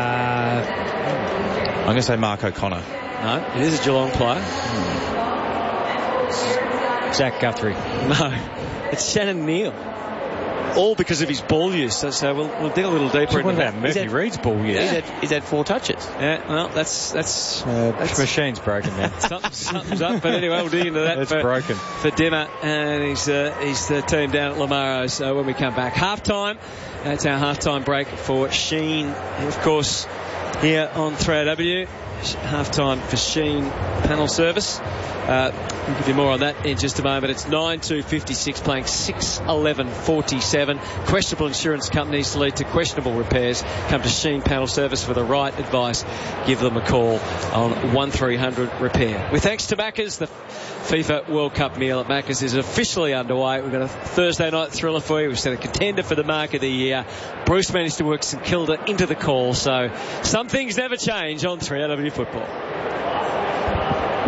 Uh, I'm going to say Mark O'Connor. No, it is a Geelong player. Hmm. Zach Guthrie. No, it's Shannon Neal. All because of his ball use. So, so we'll, we'll dig a little deeper. So into what about that. Murphy Reid's ball use? Yeah. He's, had, he's had four touches. Yeah, well, that's that's, uh, that's machine's broken, man. Something, something's up. But anyway, we'll dig into that. It's for, broken for Dimmer and his uh, his uh, team down at Lamaro's. So when we come back, half time. That's our half time break for Sheen, and of course here on three A W. Half time for Sheen panel service. Uh, we'll give you more on that in just a moment. It's nine two fifty-six playing six eleven forty-seven. Questionable insurance companies lead to questionable repairs. Come to Sheen Panel Service for the right advice. Give them a call on one three hundred repair. With thanks to Macca's, the FIFA World Cup meal at Macca's is officially underway. We've got a Thursday night thriller for you. We've set a contender for the mark of the year. Bruce managed to work St Kilda into the call, so some things never change on three A W Football.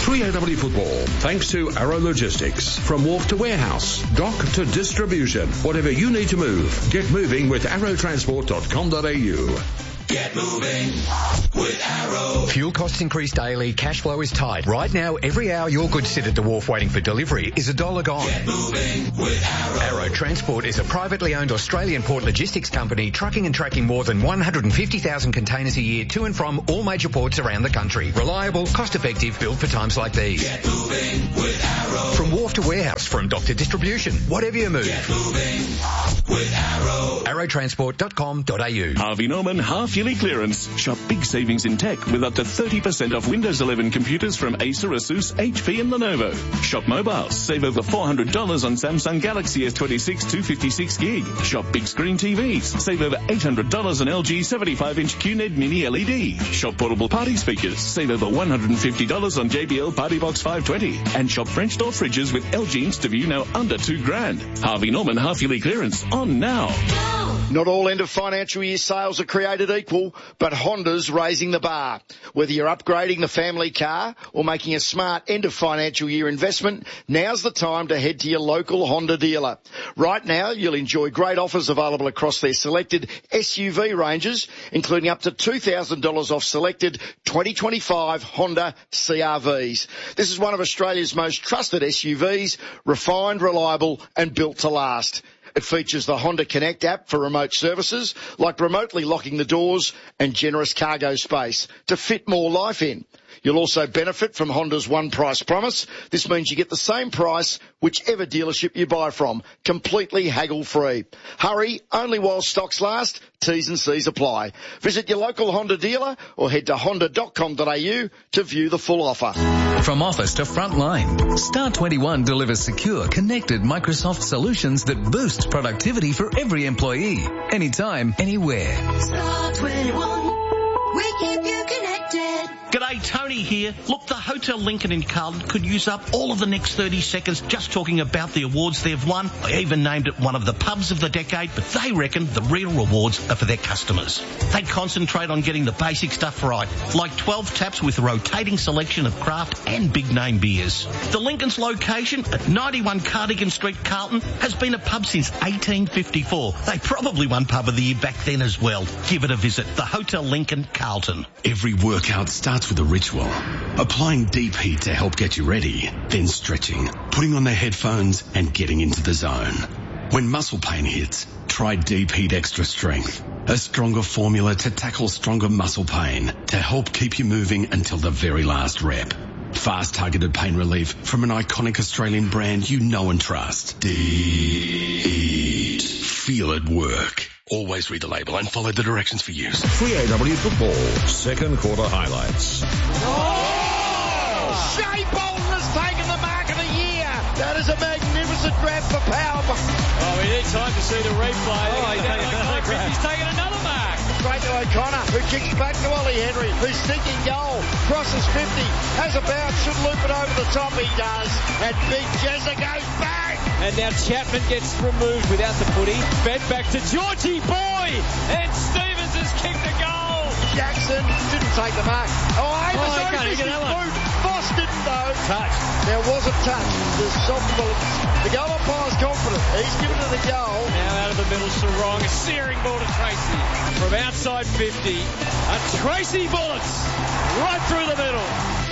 three A W Football, thanks to Arrow Logistics. From wharf to warehouse, dock to distribution, whatever you need to move, get moving with arrow transport dot com dot a u. Get moving with Arrow. Fuel costs increase daily. Cash flow is tight. Right now, every hour your goods sit at the wharf waiting for delivery is a dollar gone. Get moving with Arrow. Arrow Transport is a privately owned Australian port logistics company trucking and tracking more than one hundred fifty thousand containers a year to and from all major ports around the country. Reliable, cost-effective, built for times like these. Get moving with Arrow. From wharf to warehouse, from dock to distribution, whatever you move. Get moving with Arrow. arrow transport dot com dot a u. Harvey Norman half yearly clearance. Shop big savings in tech with up to thirty percent off Windows eleven computers from Acer, Asus, H P and Lenovo. Shop mobiles. Save over four hundred dollars on Samsung Galaxy S twenty-six two fifty-six gig. Shop big screen T Vs. Save over eight hundred dollars on L G seventy-five inch Q N E D Mini L E D. Shop portable party speakers. Save over one hundred fifty dollars on J B L Party Box five twenty. And shop French door fridges with L G InstaView now under two grand. Harvey Norman half yearly clearance on now. Not all end of financial year sales are created equal, but Honda's raising the bar. Whether you're upgrading the family car or making a smart end of financial year investment, now's the time to head to your local Honda dealer. Right now, you'll enjoy great offers available across their selected S U V ranges, including up to two thousand dollars off selected twenty twenty-five Honda C R Vs. This is one of Australia's most trusted S U Vs, refined, reliable and built to last. It features the Honda Connect app for remote services, like remotely locking the doors and generous cargo space to fit more life in. You'll also benefit from Honda's one price promise. This means you get the same price whichever dealership you buy from, completely haggle-free. Hurry, only while stocks last. T's and C's apply. Visit your local Honda dealer or head to honda dot com dot a u to view the full offer. From office to frontline, Star twenty-one delivers secure, connected Microsoft solutions that boost productivity for every employee, anytime, anywhere. Star twenty-one, we keep you connected. G'day, Tony here. Look, the Hotel Lincoln in Carlton could use up all of the next thirty seconds just talking about the awards they've won. I even named it one of the pubs of the decade, but they reckon the real rewards are for their customers. They concentrate on getting the basic stuff right, like twelve taps with a rotating selection of craft and big name beers. The Lincoln's location at ninety-one Cardigan Street, Carlton, has been a pub since eighteen fifty-four. They probably won Pub of the Year back then as well. Give it a visit. The Hotel Lincoln, Carlton. Every workout starts with a ritual. Applying deep heat to help get you ready, then stretching, putting on the headphones and getting into the zone. When muscle pain hits, try Deep Heat Extra Strength, a stronger formula to tackle stronger muscle pain to help keep you moving until the very last rep. Fast targeted pain relief from an iconic Australian brand you know and trust. Deep Heat. Feel it work. Always read the label and follow the directions for use. three A W Football, second quarter highlights. Oh! Shea Bolton has taken the mark of the year. That is a magnificent grab for power. Oh, we need time to see the replay. Oh, he's, taken another grab. He's taken another mark. Straight to O'Connor, who kicks back to Ollie Henry, who's sneaking goal, crosses fifty, has a bounce, should loop it over the top. He does, and Big Jezza goes back. And now Chapman gets removed without the footy. Fed back to Georgie Boy, and Stevens has kicked the goal. Jackson didn't take the mark. Oh, Amos Oh, he oh, can't missed get his that one. boot. Voss didn't though. Touch. There was a touch. The soft ball. The goal umpire's confident. He's given it the goal. Now out of the middle, Sarong, a searing ball to Tracy. From outside fifty, and Tracy bullets right through the middle.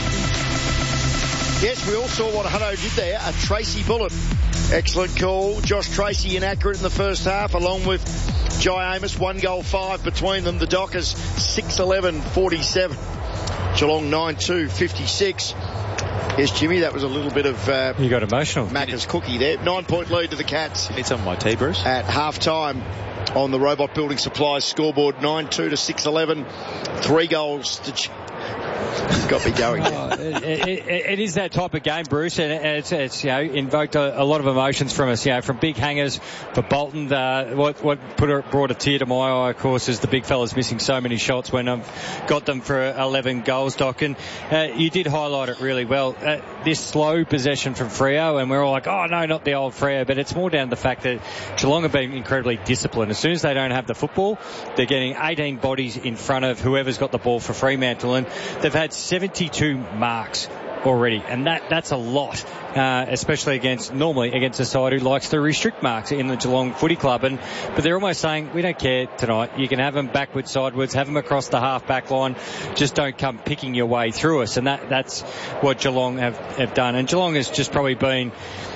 Yes, we all saw what Hutto did there, a Tracy bullet. Excellent call. Josh Tracy inaccurate in the first half, along with Jai Amos, one goal five between them. The Dockers six eleven forty-seven. Geelong nine two fifty-six. Yes, Jimmy, that was a little bit of... Uh, you got emotional. Macca's cookie there. Nine-point lead to the Cats. Need some of my tea, Bruce. At half-time on the Robot Building Supplies scoreboard, nine two to six eleven. Three goals to... Ch- It's got me going. Oh, it, it, it is that type of game, Bruce, and it's, it's you know invoked a, a lot of emotions from us. You know, from big hangers for Bolton. Uh, what what put a, brought a tear to my eye, of course, is the big fellas missing so many shots when I've got them for eleven goals, Doc. And uh, you did highlight it really well. Uh, this slow possession from Freo, and we're all like, oh no, not the old Freo, but it's more down to the fact that Geelong have been incredibly disciplined. As soon as they don't have the football, they're getting eighteen bodies in front of whoever's got the ball for Fremantle, and they've had seventy-two marks already, and that that's a lot, uh, especially against normally against a side who likes to restrict marks in the Geelong Footy Club. And but they're almost saying, we don't care tonight. You can have them backwards, sideways, have them across the half back line. Just don't come picking your way through us. And that that's what Geelong have, have done. And Geelong has just probably been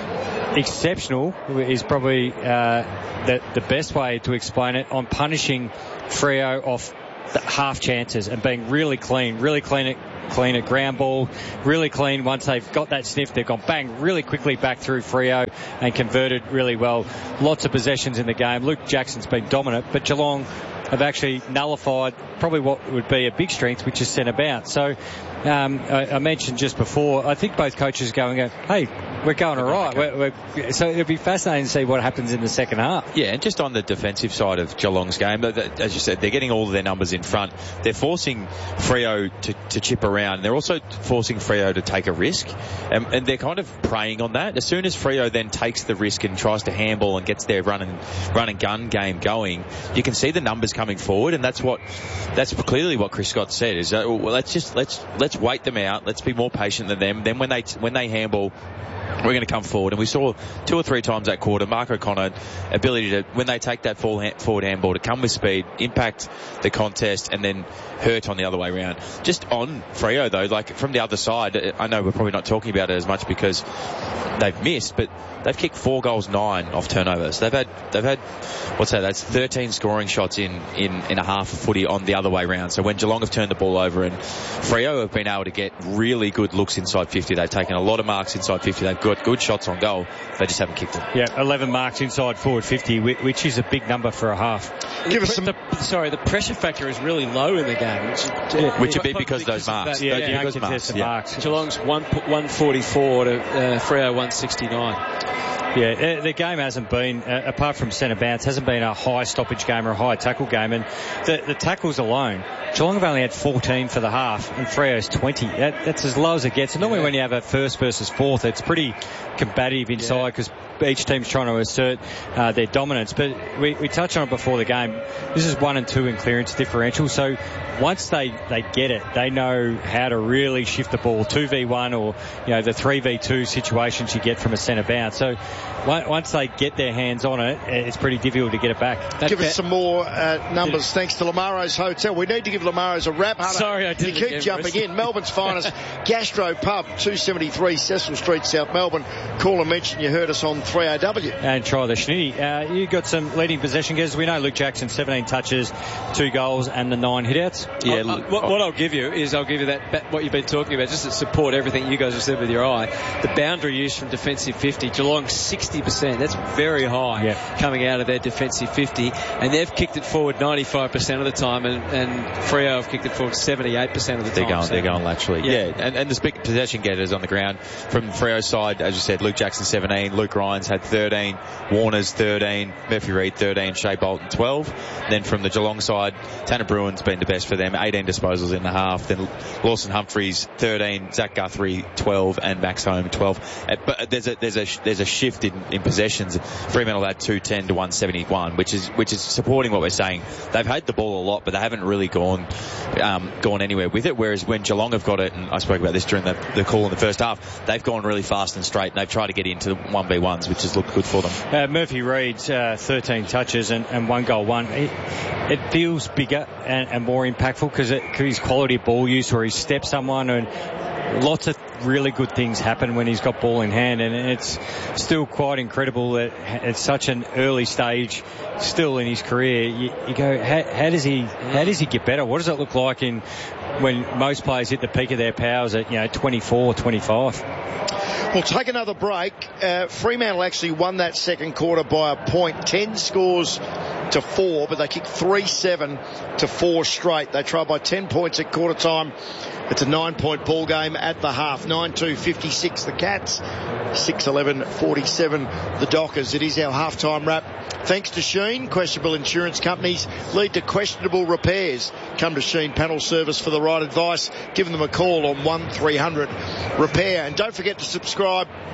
exceptional, is probably uh, the, the best way to explain it, on punishing Freo off the half chances and being really clean, really clean at, clean at ground ball, really clean. Once they've got that sniff, they've gone bang really quickly back through Freo and converted really well. Lots of possessions in the game. Luke Jackson's been dominant, but Geelong have actually nullified probably what would be a big strength, which is centre bounce. So um, I, I mentioned just before, I think both coaches are going, hey, we're going all right. We're, we're, so it'll be fascinating to see what happens in the second half. Yeah, and just on the defensive side of Geelong's game, as you said, they're getting all of their numbers in front. They're forcing Freo to, to chip around. They're also forcing Freo to take a risk, and, and they're kind of preying on that. As soon as Freo then takes the risk and tries to handball and gets their run and, run and gun game going, you can see the numbers coming forward, and that's what that's clearly what Chris Scott said, is that, well, let's just let's let's wait them out. Let's be more patient than them. Then when they when they handball, we're going to come forward. And we saw two or three times that quarter, Mark O'Connor ability to, when they take that forward handball, to come with speed, impact the contest, and then hurt on the other way around. Just on Freo though, like from the other side, I know we're probably not talking about it as much because they've missed, but they've kicked four goals, nine off turnovers. They've had, they've had, what's that? That's thirteen scoring shots in, in, in a half of footy on the other way round. So when Geelong have turned the ball over, and Freo have been able to get really good looks inside fifty, they've taken a lot of marks inside fifty. They've got good shots on goal. They just haven't kicked them. Yeah, eleven marks inside forward fifty, which is a big number for a half. Give us some. The, sorry, the pressure factor is really low in the game, which, yeah, which would be because of those marks. Yeah, yeah, yeah, because marks. Yeah. marks. Geelong's one forty-four to uh, Freo one sixty-nine. Yeah, the game hasn't been, uh, apart from centre bounce, hasn't been a high stoppage game or a high tackle game. And the, the tackles alone, Geelong have only had fourteen for the half, and Freo's twenty. That, that's as low as it gets. And normally yeah. when you have a first versus fourth, it's pretty combative inside because yeah. each team's trying to assert uh, their dominance. But we, we touched on it before the game. This is one and two in clearance differential. So once they, they get it, they know how to really shift the ball. two v one or, you know, the three v two situations you get from a centre bounce. So once they get their hands on it, it's pretty difficult to get it back. Give us some more uh, numbers thanks to Lamaro's Hotel. We need to give Lamaro's a wrap. Hunter, Sorry, I didn't. You keep jumping in. Melbourne's finest Gastro Pub, two seventy-three Cecil Street, South Melbourne. Call and mention you heard us on three A W. And try the Schnitty. Uh, you got some leading possession guesses. We know Luke Jackson, seventeen touches, two goals, and the nine hitouts. Yeah. Uh, what, what I'll give you is I'll give you that what you've been talking about, just to support everything you guys have said with your eye. The boundary use from defensive fifty, Geelong sixty percent. That's very high yeah. coming out of their defensive fifty, and they've kicked it forward ninety-five percent of the time, and, and Freo have kicked it forward seventy-eight percent of the they're time. Going, so. They're going laterally. Yeah, yeah. And, and there's big possession getters on the ground. From Freo's side, as you said, Luke Jackson seventeen, Luke Ryan's had thirteen, Warner's thirteen, Murphy Reid thirteen, Shea Bolton twelve. And then from the Geelong side, Tanner Bruin's been the best for them, eighteen disposals in the half. Then Lawson Humphries thirteen, Zach Guthrie twelve, and Max Home twelve. Uh, but there's a there's a there's a shift in, in possessions. Fremantle had two ten to one seventy-one, which is which is supporting what we're saying. They've had the ball a lot, but they haven't really gone um, gone anywhere with it. Whereas when Geelong have got it, and I spoke about this during the, the call in the first half, they've gone really fast and straight, and they've tried to get into the one v ones, which has looked good for them. Uh, Murphy Reid's uh, thirteen touches and, and one goal one. It, it feels bigger and, and more impactful because his quality of ball use, or he steps someone, and lots of really good things happen when he's got ball in hand, and it's still quite incredible that at such an early stage still in his career you, you go how, how does he how does he get better? What does it look like in when most players hit the peak of their powers at, you know, twenty-four, twenty-five? We'll take another break. Uh, Fremantle actually won that second quarter by a point, ten scores to four, but they kicked three seven to four straight. They trailed by ten points at quarter time. It's a nine-point ball game at the half. nine two fifty-six the Cats, six eleven forty-seven the Dockers. It is our halftime wrap. Thanks to Sheen, questionable insurance companies lead to questionable repairs. Come to Sheen Panel Service for the right advice. Give them a call on one three hundred repair. And don't forget to subscribe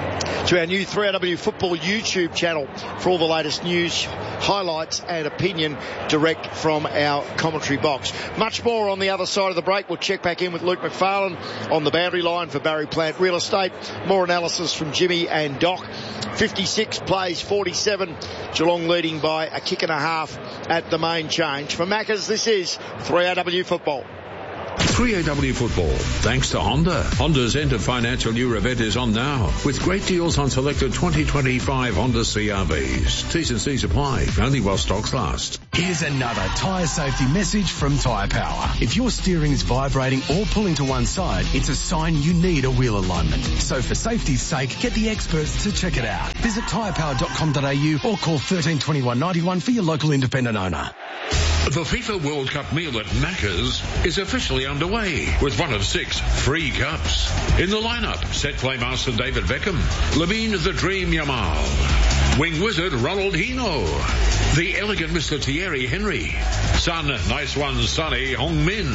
to our new three A W Football YouTube channel for all the latest news, highlights and opinion direct from our commentary box. Much more on the other side of the break. We'll check back in with Luke McFarlane on the boundary line for Barry Plant Real Estate. More analysis from Jimmy and Doc. fifty-six plays forty-seven. Geelong leading by a kick and a half at the main change. For Maccas, this is three A W Football. three A W Football, thanks to Honda. Honda's end of financial year event is on now, with great deals on selected twenty twenty-five Honda C R Vs. T's and C's apply, only while stocks last. Here's another tyre safety message from Tyre Power. If your steering is vibrating or pulling to one side, it's a sign you need a wheel alignment. So for safety's sake, get the experts to check it out. Visit tyre power dot com dot a u or call thirteen twenty-one ninety-one for your local independent owner. The FIFA World Cup meal at Macca's is officially underway with one of six free cups. In the lineup, set playmaster David Beckham, Lamine the Dream Yamal, wing wizard Ronald Hino, the elegant Mister Thierry Henry, son Nice One Sonny Hong Min,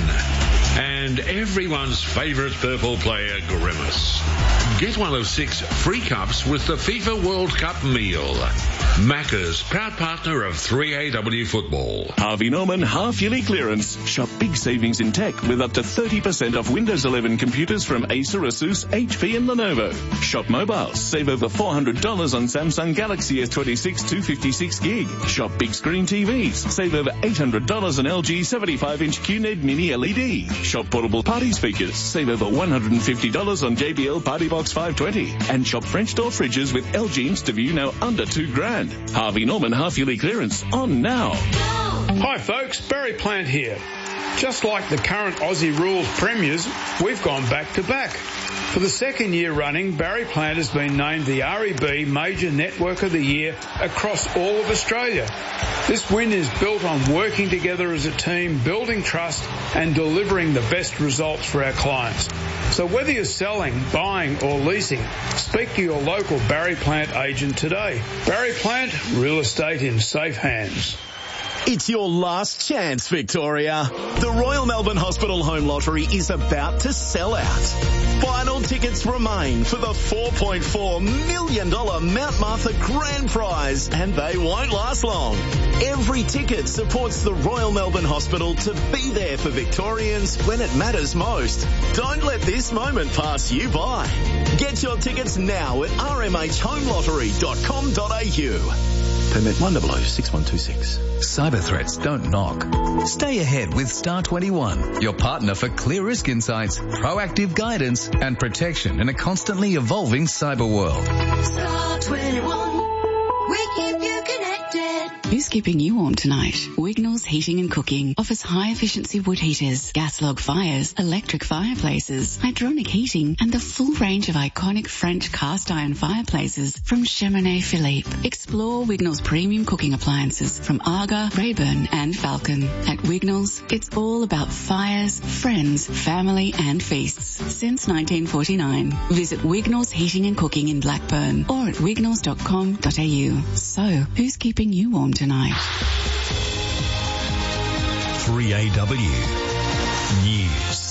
and everyone's favourite purple player Grimace. Get one of six free cups with the FIFA World Cup meal. Macca's, proud partner of three A W Football. Harvey Norman half-yearly clearance. Shop big savings in tech with up to thirty percent off Windows eleven computers from Acer, Asus, H P and Lenovo. Shop mobiles. Save over four hundred dollars on Samsung Galaxy S twenty-six two fifty-six gig. Shop big screen T Vs. Save over eight hundred dollars on L G seventy-five inch Q N E D Mini L E D. Shop portable party speakers. Save over one hundred fifty dollars on J B L Party Box five twenty. And shop French door fridges with L G InstaView now under two grand. Harvey Norman half-yearly clearance on now. Hi folks, Barry Plant here. Just like the current Aussie Rules premiers, we've gone back to back. For the second year running, Barry Plant has been named the R E B Major Network of the Year across all of Australia. This win is built on working together as a team, building trust and delivering the best results for our clients. So whether you're selling, buying or leasing, speak to your local Barry Plant agent today. Barry Plant, real estate in safe hands. It's your last chance, Victoria. The Royal Melbourne Hospital Home Lottery is about to sell out. Final tickets remain for the four point four million dollars Mount Martha Grand Prize, and they won't last long. Every ticket supports the Royal Melbourne Hospital to be there for Victorians when it matters most. Don't let this moment pass you by. Get your tickets now at r m h home lottery dot com dot a u. Permit one zero zero six one two six. Cyber threats don't knock. Stay ahead with Star twenty-one, your partner for clear risk insights, proactive guidance and protection in a constantly evolving cyber world. Star twenty-one, we keep you connected. Who's keeping you warm tonight? Wignall's Heating and Cooking offers high-efficiency wood heaters, gas log fires, electric fireplaces, hydronic heating, and the full range of iconic French cast-iron fireplaces from Cheminée Philippe. Explore Wignall's premium cooking appliances from Arga, Rayburn, and Falcon. At Wignall's, it's all about fires, friends, family, and feasts. Since nineteen forty-nine, visit Wignall's Heating and Cooking in Blackburn or at wignalls dot com dot a u. So, who's keeping you warm tonight? three A W News.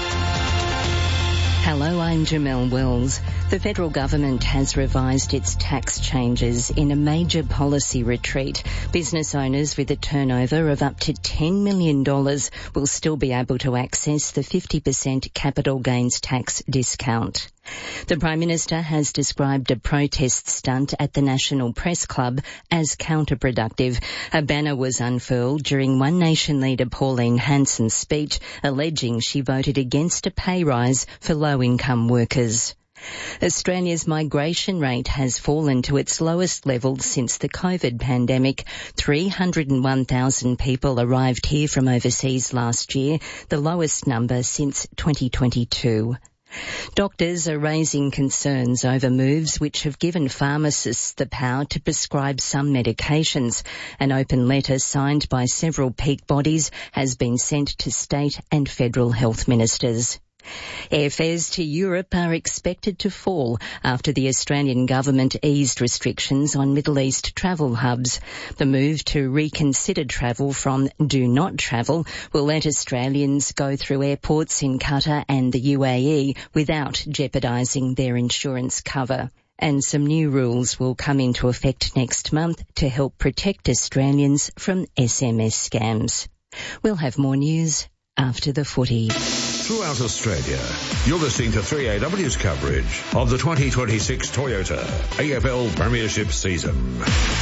Hello, I'm Jamelle Wells. The federal government has revised its tax changes in a major policy retreat. Business owners with a turnover of up to ten million dollars will still be able to access the fifty percent capital gains tax discount. The Prime Minister has described a protest stunt at the National Press Club as counterproductive. A banner was unfurled during One Nation leader Pauline Hanson's speech, alleging she voted against a pay rise for low-income workers. Australia's migration rate has fallen to its lowest level since the COVID pandemic. three hundred one thousand people arrived here from overseas last year, the lowest number since twenty twenty-two. Doctors are raising concerns over moves which have given pharmacists the power to prescribe some medications. An open letter signed by several peak bodies has been sent to state and federal health ministers. Airfares to Europe are expected to fall after the Australian government eased restrictions on Middle East travel hubs. The move to reconsider travel from do not travel will let Australians go through airports in Qatar and the U A E without jeopardising their insurance cover. And some new rules will come into effect next month to help protect Australians from S M S scams. We'll have more news after the footy. Throughout Australia, you're listening to three A W's coverage of the twenty twenty-six Toyota A F L Premiership season.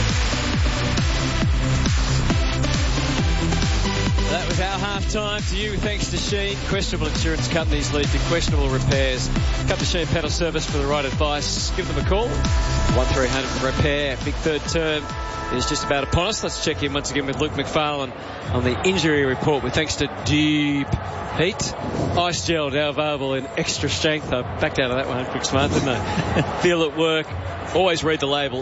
That was our half-time to you, thanks to Sheen. Questionable insurance companies lead to questionable repairs. Come to Sheen Panel Service for the right advice. Give them a call. one three hundred repair. Big third term is just about upon us. Let's check in once again with Luke McFarlane on the injury report with thanks to Deep Heat. Ice gel now available in extra strength. I backed out of that one. Quick smart, didn't I? Feel it work. Always read the label.